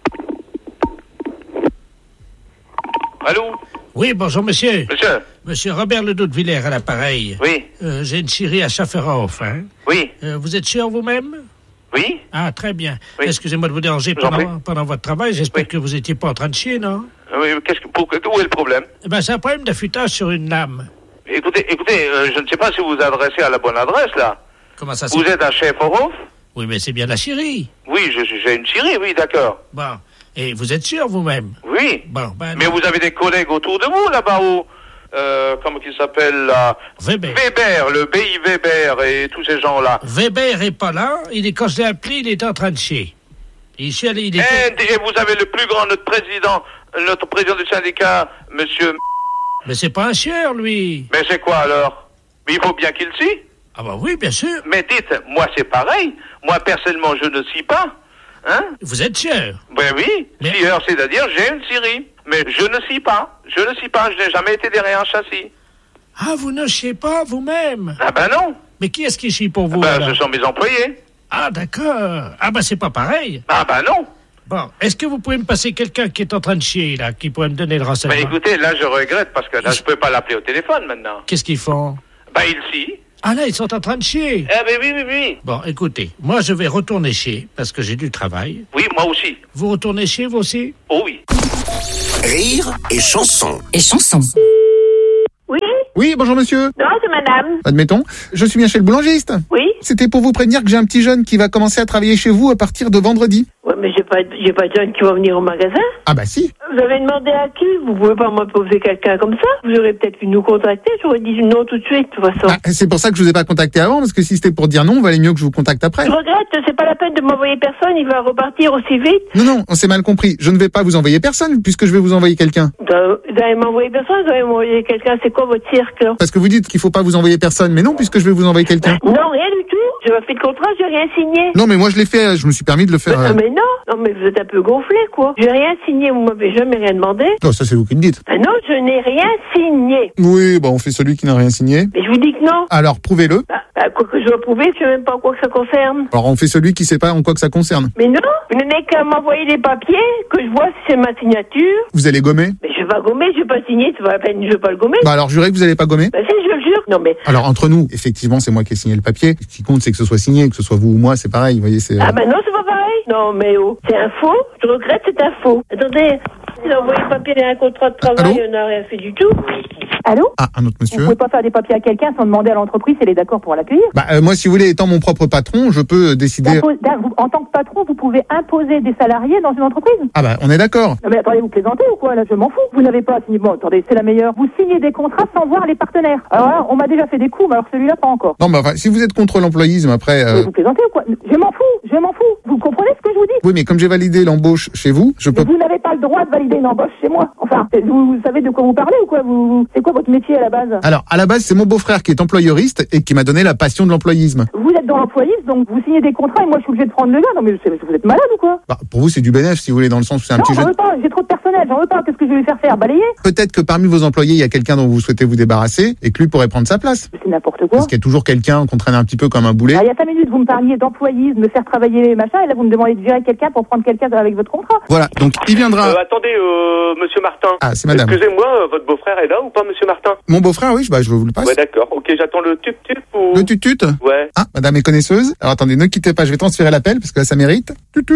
Allô? Oui, bonjour, monsieur. Monsieur? Monsieur Robert Ledoux de Villers à l'appareil. Oui. J'ai une chérie à Schafferhof, hein? Oui. Vous êtes sûr vous-même? Oui. Ah, très bien. Oui. Excusez-moi de vous déranger pendant votre travail. J'espère que vous n'étiez pas en train de chier, non? Oui, où est le problème? Eh ben, c'est un problème d'affûtage sur une lame. Écoutez, je ne sais pas si vous vous adressez à la bonne adresse, là. Comment ça se Vous êtes à Schafferhof? Oui, mais c'est bien la chérie. Oui, j'ai une chérie, oui, d'accord. Bon. Et vous êtes sûr vous-même? Oui. Bon, mais vous avez des collègues autour de vous, là-bas, où... comment il s'appelle, là? Weber. Weber, le BI Weber et tous ces gens-là. Weber est pas là. Quand je l'ai appelé, il est en train de chier. Et vous avez le plus grand, notre président du syndicat, monsieur... Mais c'est pas un chieur, lui. Mais c'est quoi, alors? Mais il faut bien qu'il scie. Ah bah oui, bien sûr. Mais dites, moi, c'est pareil. Moi, personnellement, je ne scie pas. Hein? Vous êtes chieur? Ben oui. Scieur, c'est-à-dire, j'ai une scierie. Mais je ne scie pas. Je n'ai jamais été derrière un châssis. Ah, vous ne chiez pas vous-même? Ah ben non. Mais qui est-ce qui chie pour vous? Ce sont mes employés. Ah, d'accord. Ah, c'est pas pareil. Ah, non. Bon, est-ce que vous pouvez me passer quelqu'un qui est en train de chier, là, qui pourrait me donner le renseignement? Écoutez, là, je regrette, parce que là, je peux pas l'appeler au téléphone, maintenant. Qu'est-ce qu'ils font? Ils chient. Ah là, ils sont en train de chier. Oui. Bon, écoutez, moi, je vais retourner chier, parce que j'ai du travail. Oui, moi aussi. Vous retournez chier, vous aussi? Oh oui. Rire et chanson. Oui? Oui, bonjour monsieur. Non, c'est madame. Admettons, je suis bien chez le boulangiste. Oui? C'était pour vous prévenir que j'ai un petit jeune qui va commencer à travailler chez vous à partir de vendredi. Ouais, mais j'ai pas de jeunes qui vont venir au magasin. Ah si. Vous avez demandé à qui? Vous pouvez pas m'imposer quelqu'un comme ça? Vous aurez peut-être pu nous contacter, j'aurais dit non tout de suite, de toute façon. C'est pour ça que je vous ai pas contacté avant, parce que si c'était pour dire non, il valait mieux que je vous contacte après. Je regrette, c'est pas la peine de m'envoyer personne, il va repartir aussi vite. Non, on s'est mal compris. Je ne vais pas vous envoyer personne, puisque je vais vous envoyer quelqu'un. Vous allez m'envoyer personne, vous allez m'envoyer quelqu'un, c'est quoi votre cirque, là? Parce que vous dites qu'il faut pas vous envoyer personne, mais non, puisque je vais vous envoyer quelqu'un. Non, rien du tout. J'ai pas fait de contrat, j'ai rien signé. Non, mais moi je l'ai fait, je me suis permis de le faire. Mais non, mais vous êtes un peu gonflé, quoi. J'ai rien signé, vous m'avez jamais rien demandé. Non, ça c'est vous qui me dites. Non, je n'ai rien signé. Oui, on fait celui qui n'a rien signé. Mais je vous dis que non. Alors, prouvez-le. Quoi que je dois prouver, je sais même pas en quoi que ça concerne. Alors, on fait celui qui sait pas en quoi que ça concerne. Mais non, vous n'avez qu'à m'envoyer les papiers, que je vois si c'est ma signature. Vous allez gommer? Mais je vais pas gommer, je vais pas signer, c'est pas la peine, je vais pas le gommer. Alors, jurez que vous allez pas gommer? Si, je le jure. Non, mais. Alors, entre nous, effectivement, c'est moi qui ai signé le papier. Ce qui compte, c'est que ce soit signé, que ce soit vous ou moi, c'est pareil, vous voyez, c'est... Non, c'est pas pareil. Non, mais c'est un faux. Je regrette, c'est un faux. Attendez, il a envoyé le papier d'un contrat de travail, on n'a rien fait du tout. Allô? Un autre monsieur. Vous pouvez pas faire des papiers à quelqu'un sans demander à l'entreprise si elle est d'accord pour l'accueillir? Moi, si vous voulez, étant mon propre patron, je peux décider... En tant que patron, vous pouvez imposer des salariés dans une entreprise? On est d'accord. Non, mais attendez, vous plaisantez ou quoi? Là, je m'en fous. Vous n'avez pas signé... Bon, attendez, c'est la meilleure. Vous signez des contrats sans voir les partenaires. Alors là, on m'a déjà fait des coups, mais alors celui-là, pas encore. Non, si vous êtes contre l'employisme, après... Mais vous plaisantez ou quoi? Je m'en fous. Vous comprenez ce que je vous dis? Oui, mais comme j'ai validé l'embauche chez vous, je peux... Vous n'avez pas le droit de valider une embauche chez moi. Enfin, vous savez de quoi vous parlez ou quoi? C'est quoi votre métier à la base? Alors, à la base, c'est mon beau-frère qui est employeuriste et qui m'a donné la passion de l'employisme. Vous êtes dans l'employisme, donc vous signez des contrats et moi je suis obligé de prendre le gars. Non mais vous êtes malade ou quoi? Pour vous, c'est du bénéfice, si vous voulez, dans le sens où c'est un petit jeu. Non, j'en veux pas, j'ai trop de personnel, j'en veux pas. Qu'est-ce que je vais lui faire? Balayer? Peut-être que parmi vos employés, il y a quelqu'un dont vous souhaitez vous débarrasser et que lui pourrait prendre sa place. C'est n'importe quoi. Parce qu'il y a toujours quelqu'un qu'on traîne un petit peu comme un boulet. Il y a 5 minutes, vous me parliez d'employisme, de faire travailler machin, et là vous me demandez de gérer quelqu'un pour prendre quelqu'un avec votre contrat. Voilà, donc il viendra... Attendez, monsieur Martin. Ah, c'est madame. Excusez-moi, votre beau-frère est là ou pas, monsieur Martin? Mon beau-frère, oui, je vous le passe. Ouais, d'accord. Ok, j'attends le tut-tut ou... Le tut-tut? Ouais. Ah, madame est connaisseuse. Alors attendez, ne quittez pas, je vais transférer l'appel parce que là ça mérite.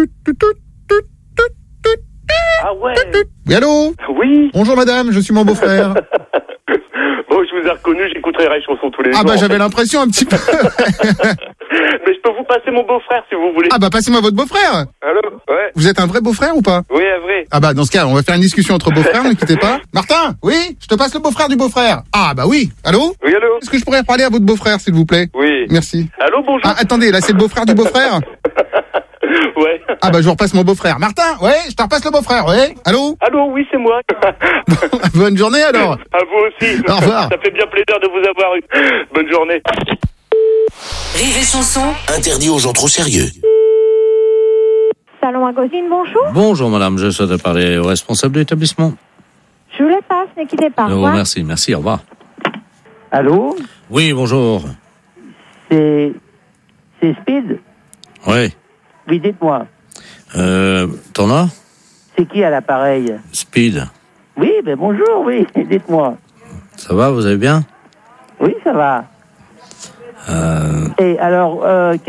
Ah ouais. Oui, allô? Oui. Bonjour madame, je suis mon beau-frère. Bon, je vous ai reconnu, j'écouterai les chansons tous les jours. J'avais l'impression un petit peu. Mais je peux vous passer mon beau-frère si vous voulez. Passez-moi votre beau-frère. Allô? Ouais. Vous êtes un vrai beau-frère ou pas? Oui, un vrai. Dans ce cas, on va faire une discussion entre beaux-frères, ne quittez pas. Martin? Oui? Je te passe le beau-frère du beau-frère. Oui. Allô? Oui, allô? Est-ce que je pourrais parler à votre beau-frère, s'il vous plaît? Oui. Merci. Allô, bonjour. Attendez, là c'est le beau-frère du beau-frère? Ouais. Je vous repasse mon beau-frère. Martin? Ouais, je te repasse le beau-frère, ouais. Allô? Allô, oui, c'est moi. Bonne journée alors. À vous aussi. Au revoir. Ça fait bien plaisir de vous avoir eu. Bonne journée. Rire et chanson, interdit aux gens trop sérieux. Salon à Gosine, bonjour. Bonjour madame, je souhaite parler au responsable de l'établissement. Je vous le passe, ne quittez pas. Merci, au revoir. Allô? Oui, bonjour. C'est Speed? Oui. Oui, dites-moi. Ton nom? C'est qui à l'appareil? Speed. Oui, bonjour, oui, dites-moi. Ça va, vous allez bien? Oui, ça va. Et alors,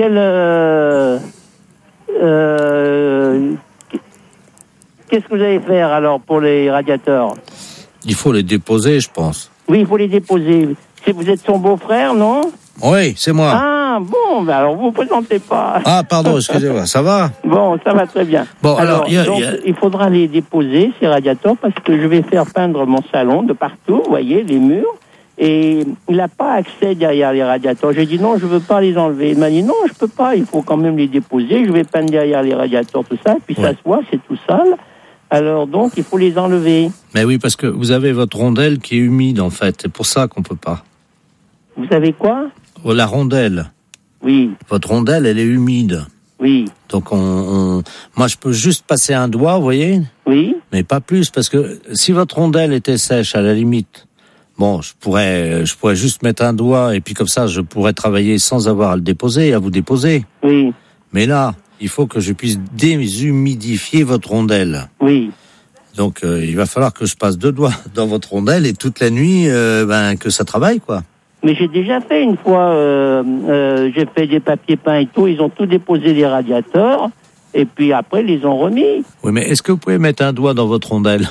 qu'est-ce que vous allez faire alors pour les radiateurs? Il faut les déposer, je pense. Oui, il faut les déposer. Vous êtes son beau-frère, non? Oui, c'est moi. Ah, bon, alors vous ne présentez pas. Ah, pardon, excusez-moi, ça va? Bon, ça va très bien. Bon, alors il faudra les déposer, ces radiateurs, parce que je vais faire peindre mon salon de partout, vous voyez, les murs. Et il n'a pas accès derrière les radiateurs. J'ai dit non, je ne veux pas les enlever. Il m'a dit non, je ne peux pas, il faut quand même les déposer. Je vais peindre derrière les radiateurs, tout ça. Puis ça se voit, c'est tout sale. Alors donc, il faut les enlever. Mais oui, parce que vous avez votre rondelle qui est humide, en fait. C'est pour ça qu'on ne peut pas. Vous savez quoi? La rondelle. Oui. Votre rondelle, elle est humide. Oui. Donc moi, je peux juste passer un doigt, vous voyez? Oui. Mais pas plus, parce que si votre rondelle était sèche, à la limite... Bon, je pourrais juste mettre un doigt et puis comme ça, je pourrais travailler sans avoir à le déposer, à vous déposer. Oui. Mais là, il faut que je puisse déshumidifier votre rondelle. Oui. Donc, il va falloir que je passe 2 doigts dans votre rondelle et toute la nuit, que ça travaille, quoi. Mais j'ai déjà fait une fois, j'ai fait des papiers peints et tout, ils ont tout déposé les radiateurs, et puis après, ils les ont remis. Oui, mais est-ce que vous pouvez mettre un doigt dans votre rondelle?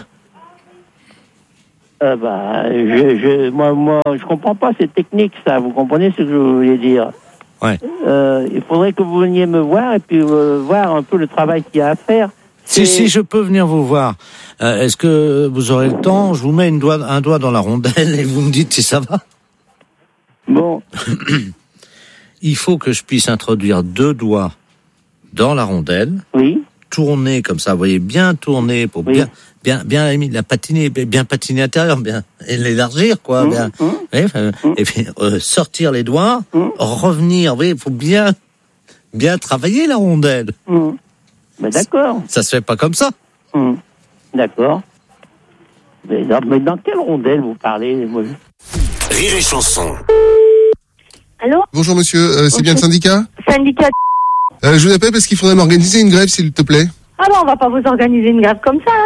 Moi, je comprends pas cette technique, ça. Vous comprenez ce que je voulais dire? Ouais. Il faudrait que vous veniez me voir et puis voir un peu le travail qu'il y a à faire. Si je peux venir vous voir, est-ce que vous aurez le temps? Je vous mets un doigt dans la rondelle et vous me dites si ça va. Bon. Il faut que je puisse introduire 2 doigts dans la rondelle. Oui. Tourner comme ça, vous voyez, bien tourner pour bien la patiner, bien patiner intérieur, bien et l'élargir, quoi. Et puis sortir les doigts, revenir. Vous voyez, il faut bien travailler la rondelle. Ben d'accord. Ça se fait pas comme ça. D'accord. Mais dans quelle rondelle vous parlez? Rire et chanson. Allô? Bonjour monsieur, c'est bien le syndicat? Syndicat. Je vous appelle parce qu'il faudrait m'organiser une grève, s'il te plaît. Ah bon, on va pas vous organiser une grève comme ça.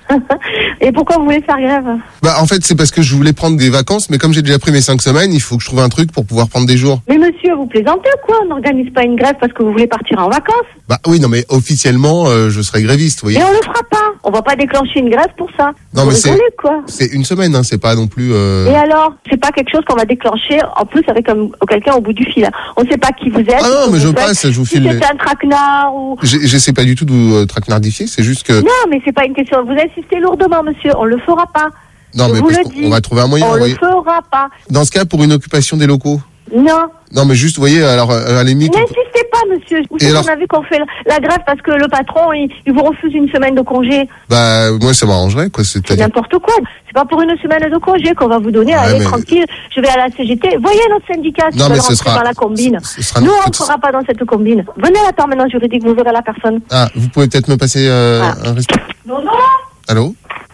Et pourquoi vous voulez faire grève? En fait, c'est parce que je voulais prendre des vacances, mais comme j'ai déjà pris mes 5 semaines, il faut que je trouve un truc pour pouvoir prendre des jours. Mais monsieur, vous plaisantez quoi? On n'organise pas une grève parce que vous voulez partir en vacances? Oui, non, mais officiellement, je serai gréviste, vous voyez. Et on le fera pas. On va pas déclencher une grève pour ça. Non, vous mais rigolez, quoi. c'est une semaine, hein, c'est pas non plus... Et alors? C'est pas quelque chose qu'on va déclencher, en plus, avec quelqu'un au bout du fil. On sait pas qui vous êtes. Ah non, mais je passe, je vous file... Si c'est un traquenard ou... J'essaie pas du tout de vous traquenardifier, c'est juste que... Non, mais c'est pas une question. Vous insistez lourdement, monsieur. On le fera pas. Non, mais parce qu'on va trouver un moyen. On le fera pas. Dans ce cas, pour une occupation des locaux. Non. Non, mais juste, vous voyez, alors, à la limite... N'insistez pas, monsieur. Vous savez, on a vu qu'on fait la grève parce que le patron, il vous refuse une semaine de congé. Moi, ça m'arrangerait, quoi. C'est n'importe quoi. C'est pas pour une semaine de congé qu'on va vous donner. Allez, tranquille, je vais à la CGT. Voyez notre syndicat, si vous rentrer dans la combine. Nous, on ne rentrera pas dans cette combine. Venez à la permanence juridique, vous verrez la personne. Ah, vous pouvez peut-être me passer un resto. Non. Allô?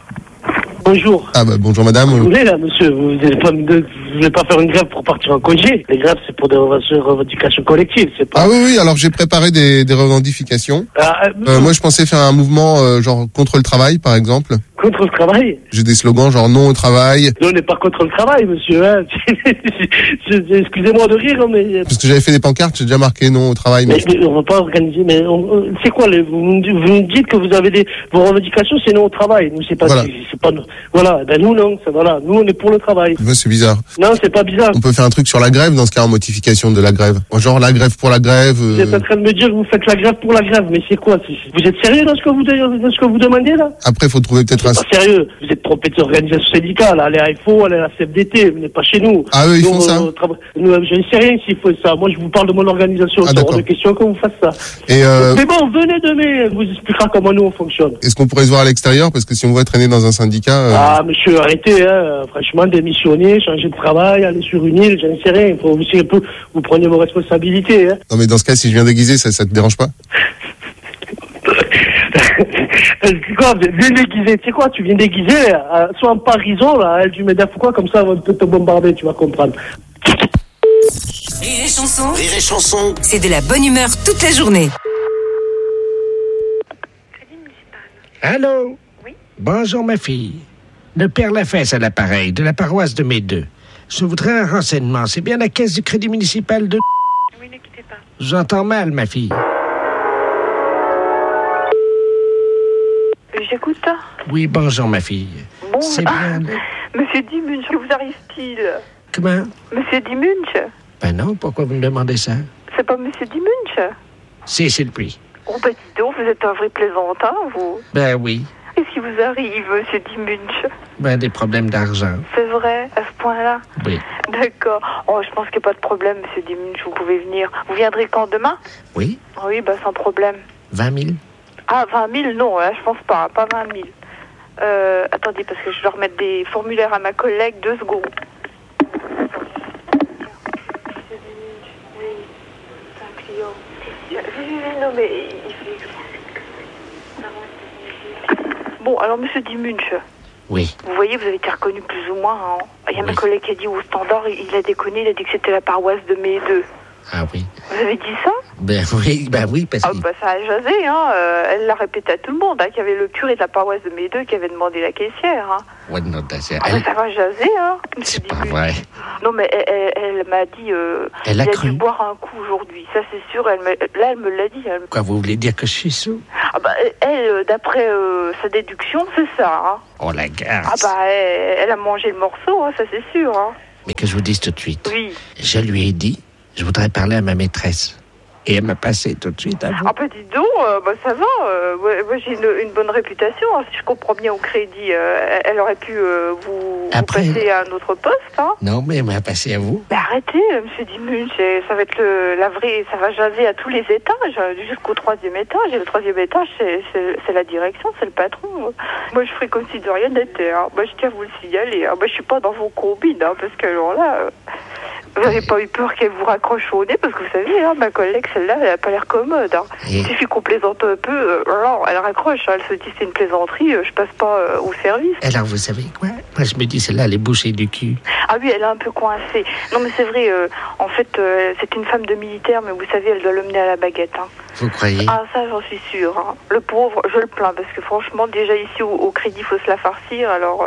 Bonjour. Bonjour madame. Vous voulez là, monsieur, vous voulez pas faire une grève pour partir en congé. Les grèves, c'est pour des revendications collectives, c'est pas... Ah oui, alors j'ai préparé des revendications. Moi, je pensais faire un mouvement genre contre le travail, par exemple. Contre le travail? J'ai des slogans genre non au travail. Nous, on n'est pas contre le travail, monsieur. Hein. Excusez-moi de rire, mais... Parce que j'avais fait des pancartes, j'ai déjà marqué non au travail. Mais on va pas organiser... Mais c'est quoi vous me dites que vous avez vos revendications, c'est non au travail. Nous, c'est pas... Voilà. C'est pas... Voilà, nous, non. Voilà. Nous, on est pour le travail. C'est bizarre. Non, c'est pas bizarre. On peut faire un truc sur la grève, dans ce cas, en modification de la grève. Genre la grève pour la grève. Vous êtes en train de me dire que vous faites la grève pour la grève, mais c'est quoi? Vous êtes sérieux dans ce que vous demandez, là? Après, il faut trouver peut-être pas sérieux. Vous êtes trompé de organisation syndicale. Allez à FO, allez à la CFDT, vous n'êtes pas chez nous. Ah eux, ils font ça? Je ne sais rien s'ils font ça. Moi, je vous parle de mon organisation. C'est hors de question que vous fassiez ça. Mais bon, venez demain, vous expliquera comment nous on fonctionne. Est-ce qu'on pourrait se voir à l'extérieur? Parce que si on va traîner dans un syndicat... Ah, monsieur, arrêtez, hein. Franchement, démissionner, changer de travail, aller sur une île, je ne sais rien. Il faut aussi un peu, vous prenez vos responsabilités, hein. Non, mais dans ce cas, si je viens déguisé, ça te dérange pas? C'est quoi, viens déguisé, tu sais quoi, tu viens déguisé, soit en parison, là, du MEDEF ou quoi, comme ça, on peut te bombarder, tu vas comprendre. Rire et chanson. Rire et chanson. C'est de la bonne humeur toute la journée. Allô? Oui. Bonjour, ma fille. Le père Lafesse à l'appareil, de la paroisse de Médeux. Je voudrais un renseignement. C'est bien la caisse du crédit municipal de... Oui, ne quittez pas. J'entends mal, ma fille. J'écoute. Oui, bonjour, ma fille. Bon, c'est bien... Monsieur Dimunch, que vous arrive-t-il? Comment? Monsieur Dimunch? Ben non, pourquoi vous me demandez ça? C'est pas Monsieur Dimunch? Si, c'est le prix. Oh, ben dis donc, vous êtes un vrai plaisantin, vous. Ben oui. Qu'est-ce qui vous arrive, Monsieur Dimunch? Ben, des problèmes d'argent. C'est vrai, à ce point-là? Oui. D'accord. Oh, je pense qu'il n'y a pas de problème, Monsieur Dimunch, vous pouvez venir. Vous viendrez quand, demain? Oui. Oui, ben sans problème. 20 000? Ah, 20 000, non, hein, je pense pas 20 000. Attendez, parce que je dois remettre des formulaires à ma collègue, 2 secondes. Oui, c'est un client. Oui, non, mais... Bon, alors, monsieur Dimunch. Oui. Vous voyez, vous avez été reconnu plus ou moins. Hein. Il y a ma collègue qui a dit au standard, il a déconné, il a dit que c'était la paroisse de Médeux. Ah oui. Vous avez dit ça? Ben oui, parce que... ça a jasé, hein. Elle l'a répété à tout le monde, hein, qu'il y avait le curé de la paroisse de Médeux qui avait demandé la caissière. Hein. Ouais, non, ça va jaser, hein. C'est pas vrai. Non, mais elle m'a dit... elle a cru. Dû boire un coup aujourd'hui, ça c'est sûr. Elle me l'a dit. Quoi, vous voulez dire que je suis sous? Elle, d'après sa déduction, c'est ça. Hein. Oh, la garce. Elle a mangé le morceau, hein, ça c'est sûr. Hein. Mais que je vous dise tout de suite. Oui. Je lui ai dit... Je voudrais parler à ma maîtresse. Et elle m'a passé tout de suite à vous. Dis donc, ça va. Moi, j'ai une bonne réputation. Hein. Si je comprends bien au crédit, elle aurait pu vous passer à un autre poste. Hein. Non, mais elle m'a passé à vous. Arrêtez, monsieur Dimunch. Ça va être la vraie... Ça va jaser à tous les étages, jusqu'au 3e étage. Et le 3e étage, c'est la direction, c'est le patron. Moi, je ferai comme si de rien n'était. Hein. Moi, je tiens à vous le signaler. Hein. Moi, je suis pas dans vos combines, hein, parce que alors là... Vous n'avez pas eu peur qu'elle vous raccroche au nez, parce que vous savez, hein, ma collègue, celle-là, elle n'a pas l'air commode. Hein. Il suffit qu'on plaisante un peu, elle raccroche, hein, elle se dit c'est une plaisanterie, je passe pas au service. Alors, vous savez quoi? Moi, je me dis, celle-là, elle est bouchée du cul. Ah oui, elle est un peu coincée. Non, mais c'est vrai, en fait, c'est une femme de militaire, mais vous savez, elle doit le mener à la baguette. Hein. Vous croyez? Ah, ça, j'en suis sûre. Hein. Le pauvre, je le plains, parce que franchement, déjà ici, au crédit, il faut se la farcir, alors...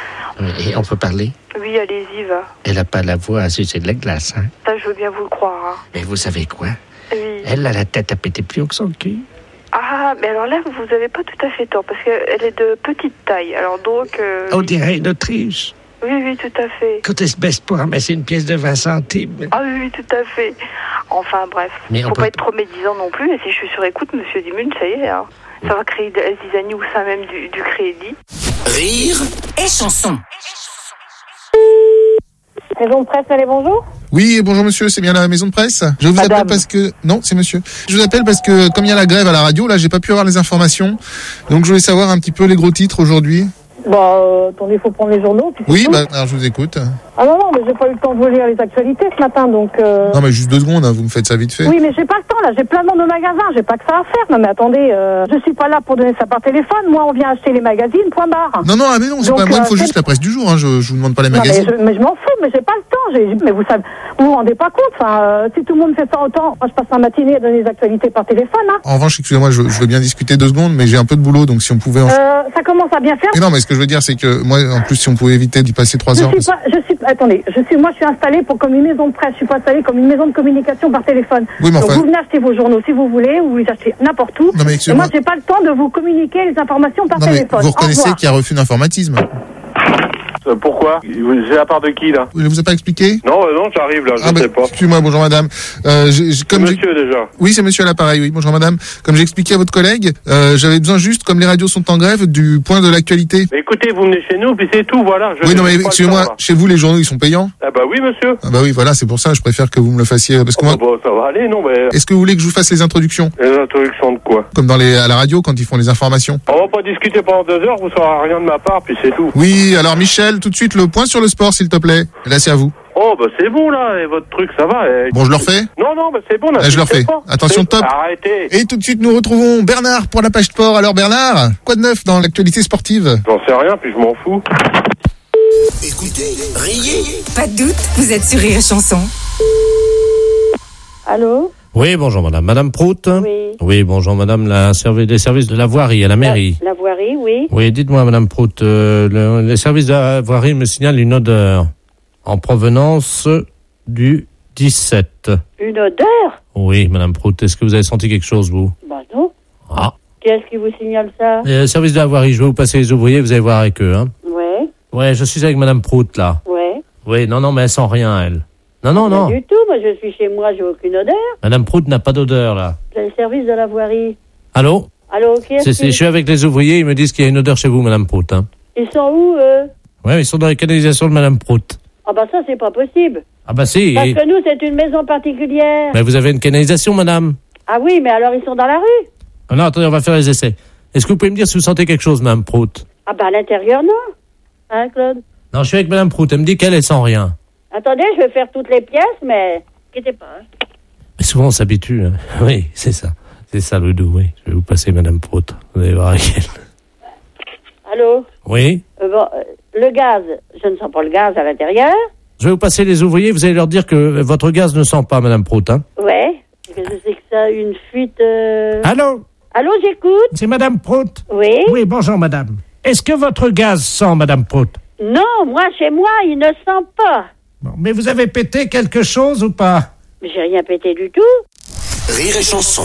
Et on peut parler? Oui, allez-y, va. Elle n'a pas la voix à sucer de la glace, hein? Ça, je veux bien vous le croire. Hein. Mais vous savez quoi? Oui. Elle a la tête à péter plus haut que son cul. Ah, mais alors là, vous n'avez pas tout à fait tort, parce qu'elle est de petite taille, alors donc... On dirait une Autriche. Oui, tout à fait. Quand elle se baisse pour ramasser une pièce de 20 centimes. Ah oui, tout à fait. Enfin, bref. Il ne faut pas être trop médisant non plus, et si je suis sur écoute, monsieur Dimun, ça y est, hein. Ça va créer des zizanies au sein même du crédit. Rire et chanson. Maison de presse, allez, bonjour. Oui, bonjour monsieur, c'est bien la maison de presse. Je vous appelle parce que... Non, c'est monsieur. Je vous appelle parce que, comme il y a la grève à la radio, là, j'ai pas pu avoir les informations. Donc, je voulais savoir un petit peu les gros titres aujourd'hui. Attendez, il faut prendre les journaux. Oui, alors je vous écoute. Ah non, mais j'ai pas eu le temps de vous lire les actualités ce matin, donc... Non, mais juste 2 secondes, hein, vous me faites ça vite fait. Oui, mais j'ai pas le temps, là, j'ai plein de monde au magasin, j'ai pas que ça à faire. Non, mais attendez, je suis pas là pour donner ça par téléphone, moi, on vient acheter les magazines, point barre. Non, mais non, c'est pas moi, il me faut juste la presse du jour, hein, je vous demande pas les magazines. Mais je m'en fous, mais j'ai pas le temps, mais vous savez, vous vous rendez pas compte, enfin, si tout le monde fait ça autant, moi je passe ma matinée à donner les actualités par téléphone, hein. En revanche, excusez-moi, je veux bien discuter 2 secondes, mais j'ai un peu de boulot, donc si on pouvait... Ça commence à bien faire. Mais non, mais ce que je veux dire, c'est que moi, en plus, si on pouvait éviter d'y passer 3 heures... Attendez, moi je suis installée comme une maison de presse, je suis pas installée comme une maison de communication par téléphone. Oui, mais enfin... Donc vous venez acheter vos journaux si vous voulez, ou vous les achetez n'importe où. Non, mais et moi j'ai pas le temps de vous communiquer les informations par téléphone. Vous reconnaissez qu'il y a refus d'informatisme? Pourquoi? C'est à part de qui, là? Il ne vous a pas expliqué? Non, j'arrive, là, je sais pas. Excusez-moi, bonjour madame. Monsieur, déjà. Oui, c'est monsieur à l'appareil, oui, bonjour madame. Comme j'ai expliqué à votre collègue, j'avais besoin juste, comme les radios sont en grève, du point de l'actualité. Mais écoutez, vous venez chez nous, puis c'est tout, voilà. Oui, non, mais excusez-moi, chez vous, les journaux, ils sont payants? Ah bah oui, monsieur. Ah bah oui, voilà, c'est pour ça, je préfère que vous me le fassiez, parce que moi... Bon, ça va aller, non, mais... Est-ce que vous voulez que je vous fasse les introductions? Les introductions de quoi? Comme à la radio, quand ils font les informations. On va pas discuter pendant 2 heures, vous saurez rien de ma part, puis c'est tout. Oui, alors Michel, tout de suite, le point sur le sport, s'il te plaît. Là, c'est à vous. Oh, bah c'est bon, là, et votre truc, ça va. Bon, je le refais? Non, bah c'est bon, là. Je le refais. Attention, top. Arrêtez. Et tout de suite, nous retrouvons Bernard pour la page sport. Alors, Bernard, quoi de neuf dans l'actualité sportive? J'en sais rien, puis je m'en fous. Écoutez, riez. Pas de doute, vous êtes sur Rire et Chanson. Allô? Oui, bonjour madame. Madame Prout? Oui. Oui, bonjour madame, des services de la voirie à la mairie. La voirie, oui. Oui, dites-moi madame Prout, les services de la voirie me signalent une odeur en provenance du 17. Une odeur? Oui, madame Prout, est-ce que vous avez senti quelque chose, vous? Bah non. Ah. Qui est-ce qui vous signale ça? Le service de la voirie, je vais vous passer les ouvriers, vous allez voir avec eux, hein. Ouais. Ouais, je suis avec madame Prout, là. Ouais. Oui, non, mais elle sent rien, elle. Non. Pas du tout, moi je suis chez moi, j'ai aucune odeur. Madame Prout n'a pas d'odeur, là. C'est le service de la voirie. Allô? Qui est-ce Je suis avec les ouvriers, ils me disent qu'il y a une odeur chez vous, madame Prout, hein. Ils sont où, eux? Ouais, ils sont dans les canalisations de madame Prout. Ah bah ça, c'est pas possible. Ah bah si. Parce que nous, c'est une maison particulière. Mais vous avez une canalisation, madame? Ah oui, mais alors ils sont dans la rue. Ah non, attendez, on va faire les essais. Est-ce que vous pouvez me dire si vous sentez quelque chose, madame Prout? Ah bah à l'intérieur, non. Hein, Claude? Non, je suis avec madame Prout, elle me dit qu'elle est sans rien. Attendez, je vais faire toutes les pièces, mais... Inquiétez pas. Hein. Mais souvent, on s'habitue. Hein. Oui, c'est ça. C'est ça le doux, oui. Je vais vous passer madame Prout. Vous allez voir avec elle. Allô? Oui. Le gaz, je ne sens pas le gaz à l'intérieur. Je vais vous passer les ouvriers, vous allez leur dire que votre gaz ne sent pas, Madame Prout. Hein. Ouais. Qu'est-ce que c'est que ça, une fuite... Allô? Allô, j'écoute. C'est Madame Prout? Oui. Oui, bonjour, madame. Est-ce que votre gaz sent, Madame Prout? Non, moi, chez moi, il ne sent pas. Bon, mais vous avez pété quelque chose ou pas? J'ai rien pété du tout. Rire et chanson.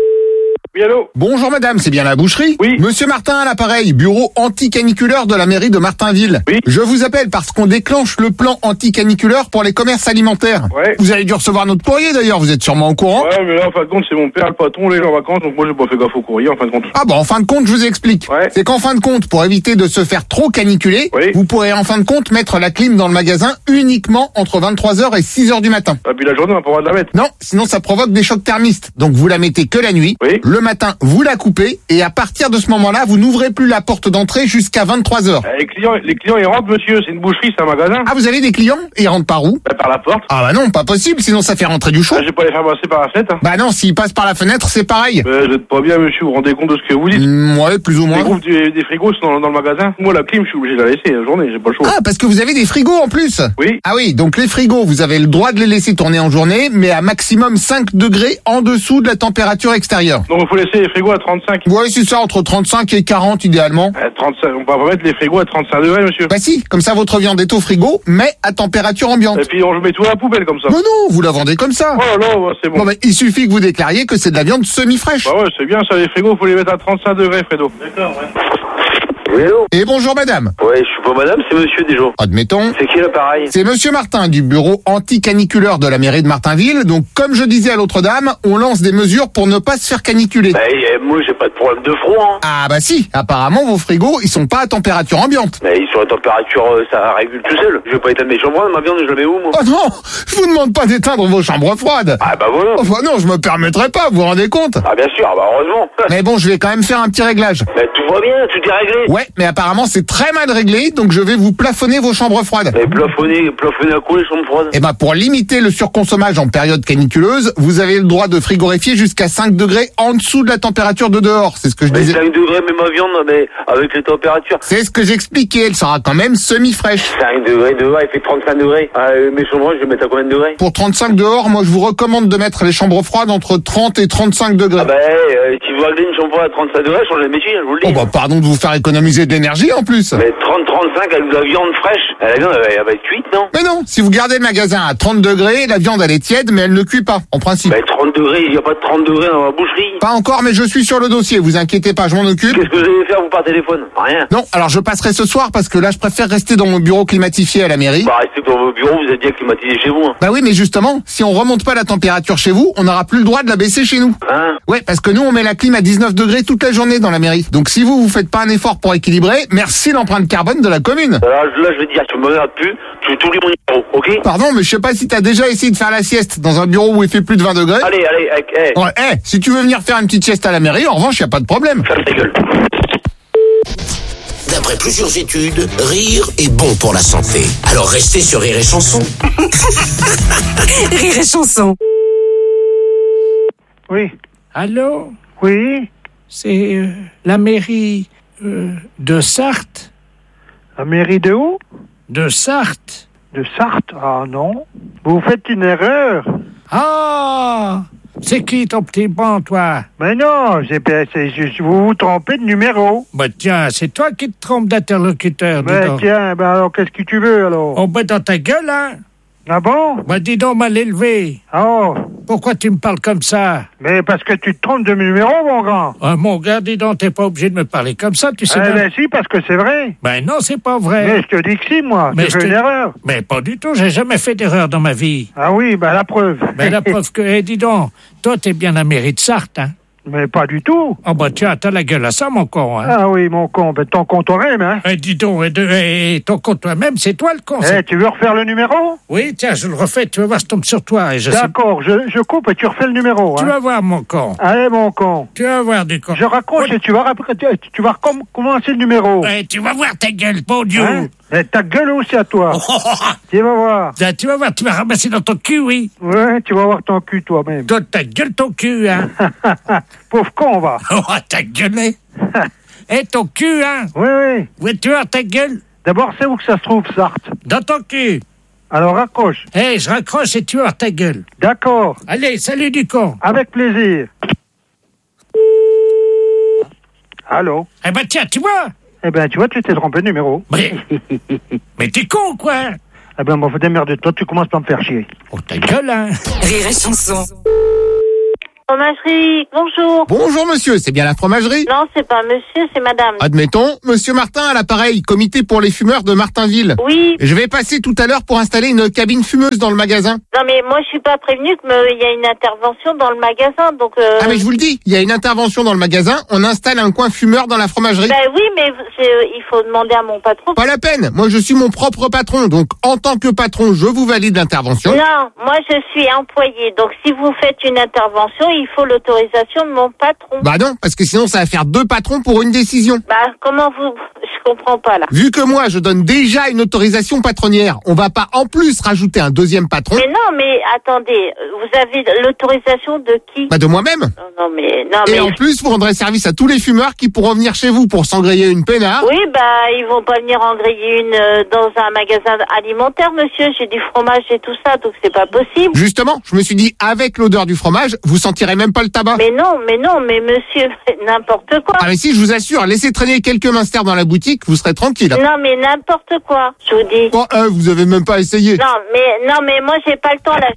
Oui, allô? Bonjour madame, c'est bien la boucherie? Oui. Monsieur Martin à l'appareil, bureau anti-caniculaire de la mairie de Martinville. Oui. Je vous appelle parce qu'on déclenche le plan anti-caniculaire pour les commerces alimentaires. Ouais. Vous avez dû recevoir notre courrier d'ailleurs, vous êtes sûrement au courant. Ouais, mais là, en fin de compte, c'est mon père, le patron, il est en vacances, donc moi, j'ai pas fait gaffe au courrier, en fin de compte. Ah bon, en fin de compte, je vous explique. Ouais. C'est qu'en fin de compte, pour éviter de se faire trop caniculer, Oui. vous pourrez en fin de compte mettre la clim dans le magasin uniquement entre 23h et 6h du matin. Ah, puis la journée, on n'a pas le droit de la mettre. Non, sinon ça provoque des chocs thermistes. Donc vous la mettez que la nuit. Oui. Le matin, vous la coupez et à partir de ce moment-là, vous n'ouvrez plus la porte d'entrée jusqu'à 23h. Les clients, ils rentrent, monsieur, c'est une boucherie, c'est un magasin. Ah, vous avez des clients et ils rentrent par où? Par la porte. Ah bah non, pas possible, sinon ça fait rentrer du chaud. Je vais pas les faire passer par la fenêtre. Hein. Bah non, s'ils passent par la fenêtre, c'est pareil. Vous êtes pas bien, monsieur, vous vous rendez compte de ce que vous dites? Ouais, plus ou moins. Les groupes des frigos sont dans le magasin. Moi, la clim, je suis obligé de la laisser la journée, j'ai pas le choix. Ah, parce que vous avez des frigos en plus? Oui. Ah oui, donc les frigos, vous avez le droit de les laisser tourner en journée, mais à maximum 5 degrés en dessous de la température extérieure. Donc il faut laisser les frigos à 35. Ouais, c'est ça, entre 35 et 40 idéalement. 35, on va pas mettre les frigos à 35 degrés, monsieur. Bah si, comme ça votre viande est au frigo, mais à température ambiante. Et puis on met tout à la poubelle comme ça. Mais non, vous la vendez comme ça. Oh là, ouais, c'est bon. Bon, bah, il suffit que vous déclariez que c'est de la viande semi-fraîche. Bah ouais, c'est bien ça, les frigos, faut les mettre à 35 degrés, Fredo. D'accord, ouais. Oui, allô? Et bonjour madame. Ouais, je suis pas madame, c'est monsieur déjà. Admettons. C'est qui l'appareil? C'est monsieur Martin du bureau anti-caniculaire de la mairie de Martinville. Donc comme je disais à l'autre dame, on lance des mesures pour ne pas se faire caniculer. Bah, moi j'ai pas de problème de froid. Hein. Ah bah si, apparemment vos frigos, ils sont pas à température ambiante. Mais sur la température, ça régule tout seul. Je vais pas éteindre mes chambres froides, ma viande je la mets où moi? Oh non, je vous demande pas d'éteindre vos chambres froides. Ah bah voilà. Enfin non, je me permettrai pas, vous vous rendez compte? Ah bien sûr, bah heureusement. Mais bon, je vais quand même faire un petit réglage. Mais tout va bien, tout est réglé. Ouais, mais apparemment c'est très mal réglé, donc je vais vous plafonner vos chambres froides. Mais plafonner à quoi les chambres froides? Eh ben pour limiter le surconsommage en période caniculeuse, vous avez le droit de frigorifier jusqu'à 5 degrés en dessous de la température de dehors, c'est ce que je disais. 5 degrés, mais ma viande, mais avec les températures. C'est ce que j'expliquais, elle sera quand même semi-fraîche. 5 degrés dehors, il fait 35 degrés. Mes chambres froides, je vais mettre à combien de degrés? Pour 35 dehors, moi je vous recommande de mettre les chambres froides entre 30 et 35 degrés. Ah bah, si vous réglez une chambre froide à 35 degrés, changez le métier, je vous le dis. Oh bah pardon de vous faire économiser de l'énergie en plus. Mais 30-35 avec de la viande fraîche, la viande elle va être cuite, non? Mais non, si vous gardez le magasin à 30 degrés, la viande elle est tiède mais elle ne cuit pas, en principe. Mais 30 degrés, il n'y a pas de 30 degrés dans la boucherie. Pas encore, mais je suis sur le dossier, vous inquiétez pas, je m'en occupe. Qu'est-ce que vous allez faire vous par téléphone? Rien. Non, alors je passerai ce soir parce que là je préfère rester dans mon bureau climatifié à la mairie. Bah restez dans vos bureaux, vous êtes bien climatisé chez vous. Hein. Bah oui, mais justement, si on remonte pas la température chez vous, on n'aura plus le droit de la baisser chez nous. Hein? Ouais, parce que nous on met la clim à 19 degrés toute la journée dans la mairie. Donc si vous faites pas un effort pour équilibrer, merci l'empreinte carbone de la commune. Là je vais te dire, tu me regardes plus, tu t'oublies mon numéro, ok? Pardon, mais je sais pas si t'as déjà essayé de faire la sieste dans un bureau où il fait plus de 20 degrés. Allez, Ouais, si tu veux venir faire une petite sieste à la mairie, en revanche, y a pas de problème. Ferme ta gueule. D'après plusieurs études, rire est bon pour la santé. Alors restez sur Rire et Chanson. Rire et Chanson. Oui. Allô? Oui. C'est la mairie de Sarthe. La mairie de où? De Sarthe. De Sarthe? Ah non. Vous faites une erreur. Ah! C'est qui ton petit bon, toi? Mais non, vous vous trompez de numéro. Bah tiens, c'est toi qui te trompes d'interlocuteur, dis Mais donc. tiens, alors qu'est-ce que tu veux alors? Oh bah dans ta gueule, hein? Ah bon? Bah dis donc, mal élevé. Oh. Pourquoi tu me parles comme ça? Mais parce que tu te trompes de numéro, mon grand. Ah, mon gars, dis donc, t'es pas obligé de me parler comme ça, tu sais bien. Ben si, parce que c'est vrai. Ben non, c'est pas vrai. Mais je te dis que si, moi. Mais tu fais une erreur. Mais pas du tout, j'ai jamais fait d'erreur dans ma vie. Ah oui, ben la preuve. Ben la preuve que, dis donc, toi t'es bien la mairie de Sarthe, hein? Mais pas du tout. Oh bah tiens, t'as la gueule à ça, mon con, hein? Ah oui, mon con, ben ton con toi-même, hein? Dis donc, ton con toi-même, c'est toi le con. Tu veux refaire le numéro? Oui, tiens, je le refais, tu vas voir, je tombe sur toi. D'accord, je coupe et tu refais le numéro. Tu vas voir, mon con. Allez, mon con. Tu vas voir, du con. Je raccroche et tu vas recommencer le numéro. Tu vas voir ta gueule, bon Dieu. Hein? Et ta gueule aussi à toi. Tu vas voir. Tu vas voir, tu vas ramasser dans ton cul, oui. Ouais, tu vas voir ton cul toi-même. Donne ta gueule, ton cul, hein. Pauvre con, va. Oh, ta gueule. Eh, ton cul, hein? Oui. Où es-tu à ta gueule? D'abord, c'est où que ça se trouve, Sarthe? Dans ton cul. Alors, raccroche. Eh, je raccroche et tu as ta gueule. D'accord. Allez, salut du con. Avec plaisir. Allô? Eh ben, tiens, tu vois? Eh ben, tu vois, tu t'es trompé de numéro. Mais t'es con, quoi? Eh ben, faut démerder. Toi, tu commences par me faire chier. Oh, ta gueule, hein? Rire et chanson. Fromagerie, bonjour. Bonjour monsieur, c'est bien la fromagerie? Non, c'est pas monsieur, c'est madame. Admettons, monsieur Martin à l'appareil, comité pour les fumeurs de Martinville. Oui. Je vais passer tout à l'heure pour installer une cabine fumeuse dans le magasin. Non mais moi je suis pas prévenue qu'il y a une intervention dans le magasin, donc... Ah mais je vous le dis, il y a une intervention dans le magasin, on installe un coin fumeur dans la fromagerie. Ben oui, mais il faut demander à mon patron. Pas la peine, moi je suis mon propre patron, donc en tant que patron, je vous valide l'intervention. Non, moi je suis employé, donc si vous faites une intervention, il faut l'autorisation de mon patron. Bah non, parce que sinon ça va faire 2 patrons pour une décision. Bah comment vous... Je comprends pas là. Vu que moi je donne déjà une autorisation patronnière, on va pas en plus rajouter un deuxième patron. Mais non, mais attendez, vous avez l'autorisation de qui? Bah de moi-même. Non mais... Et en plus, vous rendrez service à tous les fumeurs qui pourront venir chez vous pour s'engrayer une peinard. Oui, bah ils vont pas venir engrayer une dans un magasin alimentaire, monsieur. J'ai du fromage et tout ça, donc c'est pas possible. Justement, je me suis dit, avec l'odeur du fromage, vous sentirez même pas le tabac. Mais non, mais monsieur, n'importe quoi. Ah mais si, je vous assure, laissez traîner quelques minsters dans la boutique, vous serez tranquille. Non mais n'importe quoi, je vous dis. Oh, vous avez même pas essayé. Non mais moi j'ai pas le temps là.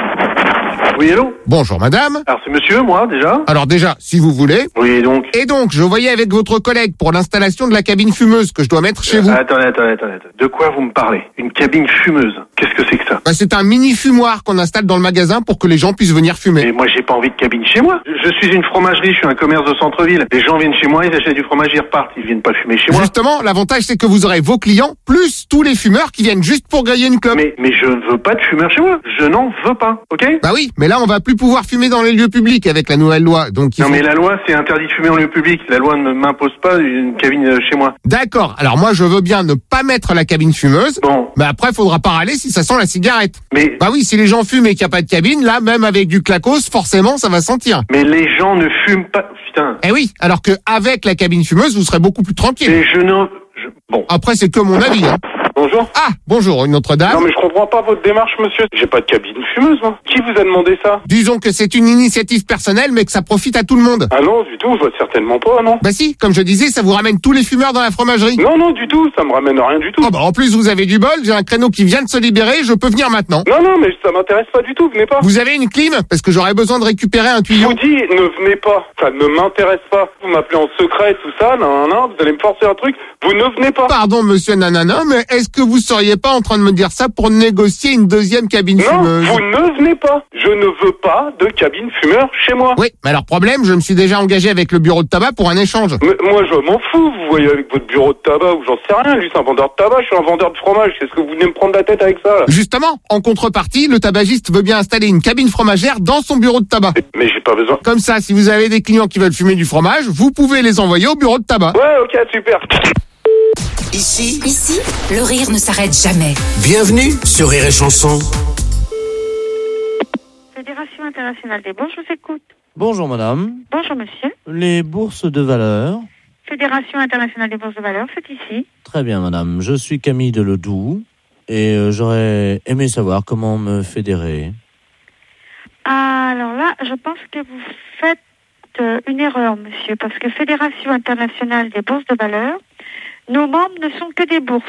Oui, allô? Bonjour madame. Alors c'est monsieur, moi, déjà? Alors déjà, si vous voulez. Oui, donc. Et donc, je voyais avec votre collègue pour l'installation de la cabine fumeuse que je dois mettre chez vous. Attendez. De quoi vous me parlez? Une cabine fumeuse? Qu'est-ce que c'est que ça? Bah, c'est un mini fumoir qu'on installe dans le magasin pour que les gens puissent venir fumer. Mais moi, j'ai pas envie de cabine chez moi. Je suis une fromagerie, je suis un commerce de centre-ville. Les gens viennent chez moi, ils achètent du fromage, ils repartent. Ils viennent pas fumer chez moi. Justement, l'avantage, c'est que vous aurez vos clients, plus tous les fumeurs qui viennent juste pour griller une clope. Mais je ne veux pas de fumeurs chez moi. Je n'en veux pas, ok? Bah oui, mais là, on va plus pouvoir fumer dans les lieux publics avec la nouvelle loi. Donc mais la loi, c'est interdit de fumer en lieu public. La loi ne m'impose pas une cabine chez moi. D'accord. Alors moi, je veux bien ne pas mettre la cabine fumeuse. Bon. Mais après, faudra pas râler si ça sent la cigarette. Mais... Bah oui, si les gens fument et qu'il n'y a pas de cabine, là, même avec du clacos, forcément, ça va sentir. Mais les gens ne fument pas... Putain. Eh oui, alors que avec la cabine fumeuse, vous serez beaucoup plus tranquille. Et Bon. Après, c'est que mon avis, hein. Bonjour. Ah, bonjour, une autre dame. Non, mais je comprends pas votre démarche, monsieur. J'ai pas de cabine fumeuse, moi. Qui vous a demandé ça? Disons que c'est une initiative personnelle, mais que ça profite à tout le monde. Ah non, du tout, certainement pas, non. Bah si, comme je disais, ça vous ramène tous les fumeurs dans la fromagerie. Non, du tout, ça me ramène rien du tout. Oh bah en plus, vous avez du bol, j'ai un créneau qui vient de se libérer, je peux venir maintenant. Non, mais ça m'intéresse pas du tout, venez pas. Vous avez une clim? Parce que j'aurais besoin de récupérer un tuyau. Je vous dis, ne venez pas, ça ne m'intéresse pas. Vous m'appelez en secret, tout ça, non, vous allez me forcer un truc, vous ne venez pas. Pardon, monsieur Nanana, mais est-ce que vous seriez pas en train de me dire ça pour négocier une deuxième cabine fumeuse? Non, vous ne venez pas. Je ne veux pas de cabine fumeur chez moi. Oui, mais alors problème, je me suis déjà engagé avec le bureau de tabac pour un échange. Mais moi, je m'en fous, vous voyez, avec votre bureau de tabac, ou j'en sais rien. Lui, c'est un vendeur de tabac, je suis un vendeur de fromage. Qu'est-ce que vous venez me prendre la tête avec ça, là? Justement, en contrepartie, le tabagiste veut bien installer une cabine fromagère dans son bureau de tabac. Mais j'ai pas besoin. Comme ça, si vous avez des clients qui veulent fumer du fromage, vous pouvez les envoyer au bureau de tabac. Ouais, ok, super. Ici, le rire ne s'arrête jamais. Bienvenue sur Rire et Chanson. Fédération internationale des bourses, je vous écoute. Bonjour madame. Bonjour monsieur. Les bourses de valeur. Fédération internationale des bourses de valeur, c'est ici. Très bien madame, je suis Camille de Ledoux et j'aurais aimé savoir comment me fédérer. Alors là, je pense que vous faites une erreur monsieur, parce que Fédération internationale des bourses de valeur, nos membres ne sont que des bourses.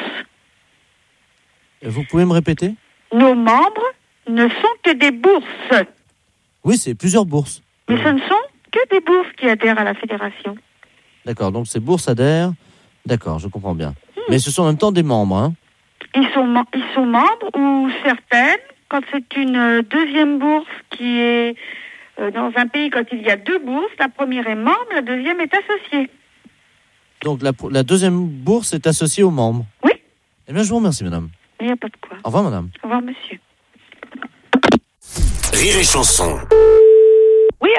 Vous pouvez me répéter? Nos membres ne sont que des bourses. Oui, c'est plusieurs bourses. Mais ce ne sont que des bourses qui adhèrent à la fédération. D'accord, donc ces bourses adhèrent. D'accord, je comprends bien. Mais ce sont en même temps des membres, hein? Ils sont membres, ou certaines, quand c'est une deuxième bourse qui est dans un pays, quand il y a 2 bourses, la première est membre, la deuxième est associée. Donc la deuxième bourse est associée aux membres? Oui. Eh bien, je vous remercie, madame. Il n'y a pas de quoi. Au revoir, madame. Au revoir, monsieur. Rire et Chanson. Oui,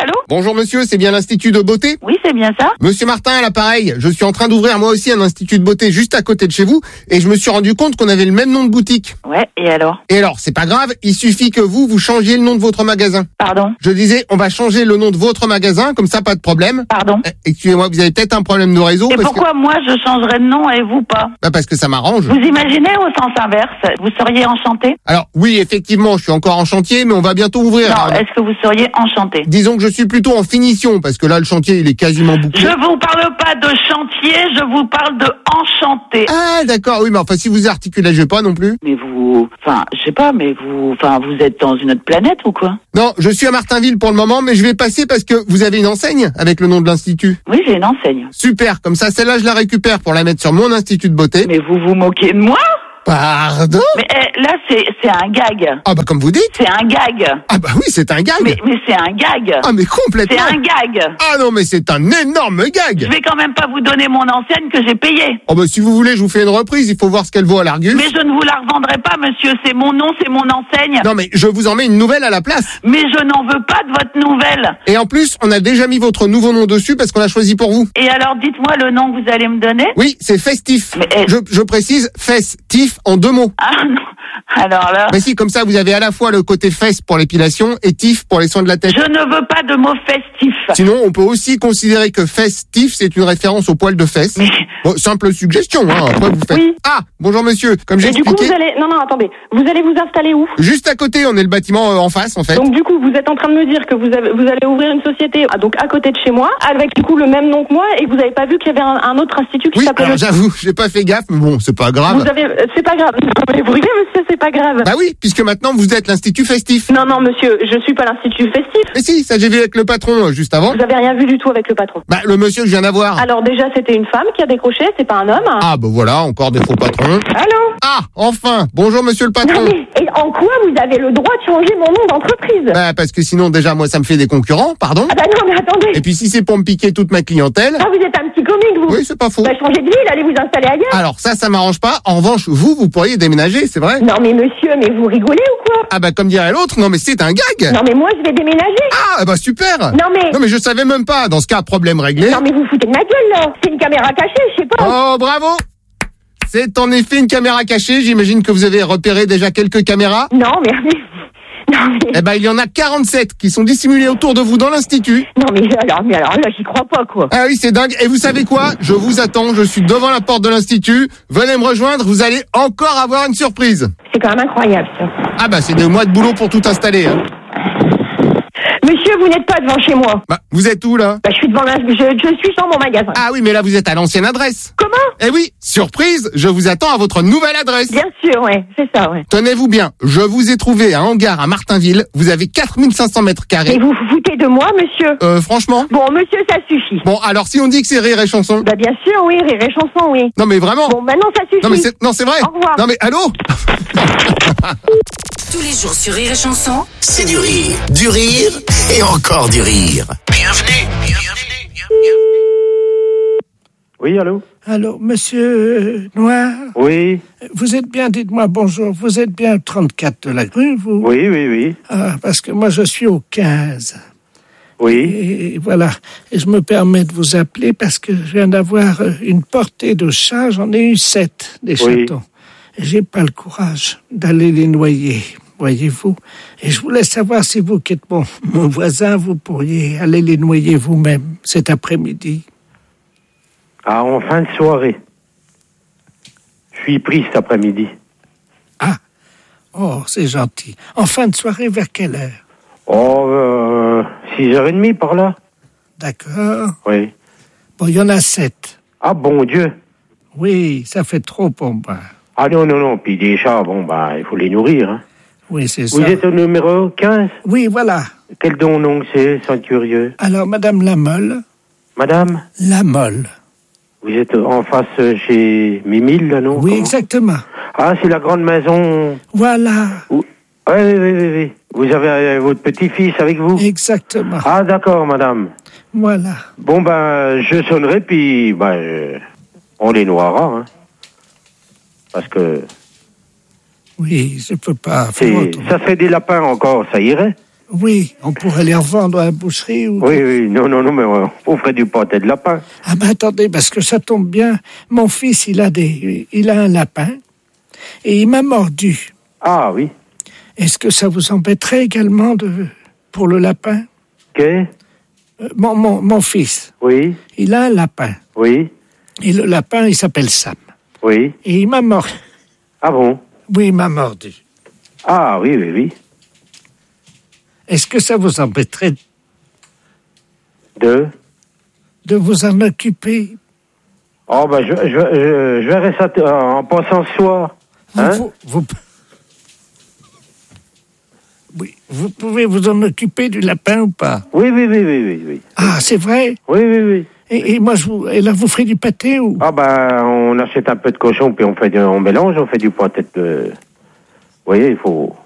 allô? Bonjour monsieur, c'est bien l'Institut de beauté? Oui, c'est bien ça. Monsieur Martin à l'appareil, je suis en train d'ouvrir moi aussi un institut de beauté juste à côté de chez vous et je me suis rendu compte qu'on avait le même nom de boutique. Ouais, et alors? Et alors, c'est pas grave, il suffit que vous changiez le nom de votre magasin. Pardon? Je disais, on va changer le nom de votre magasin, comme ça pas de problème. Pardon? Excusez-moi, vous avez peut-être un problème de réseau. Et pourquoi moi je changerais de nom et vous pas? Bah parce que ça m'arrange. Vous imaginez au sens inverse, vous seriez enchanté? Alors oui, effectivement, je suis encore en chantier, mais on va bientôt ouvrir. Non, est-ce que vous seriez enchanté? Disons que je suis plutôt en finition, parce que là, le chantier, il est quasiment bouclé. Je vous parle pas de chantier, je vous parle de enchanté. Ah, d'accord, oui, mais enfin, si vous articulez pas non plus. Mais vous, je sais pas, mais vous êtes dans une autre planète ou quoi? Non, je suis à Martinville pour le moment, mais je vais passer parce que vous avez une enseigne avec le nom de l'institut. Oui, j'ai une enseigne. Super, comme ça, celle-là, je la récupère pour la mettre sur mon institut de beauté. Mais vous vous moquez de moi? Pardon? Mais là, c'est un gag. Ah bah comme vous dites. C'est un gag. Ah bah oui, c'est un gag. Mais c'est un gag. Ah mais complètement. C'est un gag. Ah non, mais c'est un énorme gag. Je vais quand même pas vous donner mon enseigne que j'ai payée. Oh bah si vous voulez, je vous fais une reprise, il faut voir ce qu'elle vaut à l'Argus. Mais je ne vous la revendrai pas, monsieur, c'est mon nom, c'est mon enseigne. Non mais je vous en mets une nouvelle à la place. Mais je n'en veux pas de votre nouvelle. Et en plus, on a déjà mis votre nouveau nom dessus parce qu'on l'a choisi pour vous. Et alors, dites-moi le nom que vous allez me donner. Oui, c'est Festif. Mais, je précise, Festif en 2 mots. Ah non, alors là... Mais si, comme ça, vous avez à la fois le côté fesse pour l'épilation et tif pour les soins de la tête. Je ne veux pas de mot festif. Sinon, on peut aussi considérer que festif, c'est une référence au poil de fesse. Mais... Bon, simple suggestion, hein. Après, vous faites... Oui. Ah, bonjour monsieur, comme j'ai expliqué... Du coup, vous allez... Non, attendez. Vous allez vous installer où? Juste à côté, on est le bâtiment en face, en fait. Donc du coup, vous êtes en train de me dire que vous allez ouvrir une société donc à côté de chez moi, avec du coup le même nom que moi, et que vous n'avez pas vu qu'il y avait un autre institut qui s'appelait... Oui, j'avoue, j'ai pas fait gaffe, mais bon, c'est pas grave. C'est pas grave. Vous rigolez, monsieur, c'est pas grave. Bah oui, puisque maintenant vous êtes l'Institut Festif. Non, monsieur, je suis pas l'Institut Festif. Mais si, ça j'ai vu avec le patron juste avant. Vous avez rien vu du tout avec le patron. Bah le monsieur que je viens d'avoir. Alors déjà, c'était une femme qui a décroché, c'est pas un homme. Ah bah voilà, encore des faux patrons. Allô? Ah, enfin, bonjour monsieur le patron. Non, mais, et en quoi vous avez le droit de changer mon nom d'entreprise? Bah parce que sinon déjà moi ça me fait des concurrents, pardon. Ah bah non, mais attendez. Et puis si c'est pour me piquer toute ma clientèle... Ah, vous êtes un petit comique, vous. Oui, c'est pas faux. Bah changez de ville, allez vous installer ailleurs. Alors ça m'arrange pas. En revanche, vous pourriez déménager, c'est vrai? Non mais monsieur, mais vous rigolez ou quoi? Ah bah comme dirait l'autre, non mais c'est un gag. Non mais moi je vais déménager. Ah bah super. Non mais je savais même pas. Dans ce cas, problème réglé. Non mais vous foutez de ma gueule là. C'est une caméra cachée, je sais pas. Oh bravo. C'est en effet une caméra cachée. J'imagine que vous avez repéré déjà quelques caméras. Non mais... Eh ben, il y en a 47 qui sont dissimulées autour de vous dans l'institut. Non mais alors là, j'y crois pas quoi. Ah oui, c'est dingue. Et vous savez quoi? Je vous attends, je suis devant la porte de l'institut. Venez me rejoindre, vous allez encore avoir une surprise. C'est quand même incroyable ça. Ah bah c'est 2 mois de boulot pour tout installer. Hein. Monsieur, vous n'êtes pas devant chez moi. Bah, vous êtes où là? Bah, je suis devant je suis dans mon magasin. Ah oui, mais là vous êtes à l'ancienne adresse. Comment? Eh oui, surprise, je vous attends à votre nouvelle adresse. Bien sûr, ouais, c'est ça, ouais. Tenez-vous bien, je vous ai trouvé un hangar à Martinville. Vous avez 4500 mètres carrés. Et vous vous foutez de moi, monsieur? Franchement? Bon, monsieur, ça suffit. Bon, alors si on dit que c'est Rire et Chanson? Bah, bien sûr, oui, Rire et Chanson, oui. Non, mais vraiment? Bon, maintenant, ça suffit. Non, c'est vrai. Au revoir. Non, mais allô? Tous les jours sur Rire et Chanson, c'est du rire et encore du rire. Bienvenue. Oui, allô? Allô, monsieur Noir? Oui. Vous êtes bien, dites-moi bonjour, vous êtes bien au 34 de la rue, vous? Oui. Ah, parce que moi je suis au 15. Oui. Et voilà, et je me permets de vous appeler parce que je viens d'avoir une portée de chats, j'en ai eu 7, des chatons. Et j'ai pas le courage d'aller les noyer, voyez-vous. Et je voulais savoir si vous, qui êtes mon voisin, vous pourriez aller les noyer vous-même cet après-midi. Ah, en fin de soirée. Je suis pris cet après-midi. Ah, oh, c'est gentil. En fin de soirée, vers quelle heure? Oh, 6h30 par là. D'accord. Oui. Bon, il y en a 7. Ah, bon Dieu. Oui, ça fait trop pour moi. Ah non. Puis des chats, il faut les nourrir. Hein. Oui, c'est ça. Vous êtes au numéro 15? Oui, voilà. Quel nom c'est, sans curieux? Alors, Madame Lamolle. Madame? Lamolle. Vous êtes en face chez Mimile, là, non? Oui, comment? Exactement. Ah, c'est la grande maison. Voilà. Oui. Vous avez votre petit-fils avec vous? Exactement. Ah, d'accord, madame. Voilà. Bon, je sonnerai, puis, on les noiera, hein. Parce que... Oui, je peux pas faire autrement. Ça fait des lapins encore, ça irait? Oui, on pourrait les revendre à la boucherie ou... Oui, non, mais on ferait du pâté de lapin. Ah ben attendez, parce que ça tombe bien. Mon fils, il a un lapin et il m'a mordu. Ah oui. Est-ce que ça vous embêterait également pour le lapin? Qu'est? Mon fils. Oui. Il a un lapin. Oui. Et le lapin, il s'appelle Sam. Oui. Et il m'a mordu. Ah bon? Oui, il m'a mordu. Ah oui. Est-ce que ça vous embêterait de vous en occuper? Oh ben je verrai ça en passant ce soir. Oui, vous pouvez vous en occuper du lapin ou pas? Oui. Ah, c'est vrai? Oui. Et moi, et là, vous ferez du pâté ou? Ah ben, on achète un peu de cochon, puis on mélange, on fait du pâté de... Vous voyez, il faut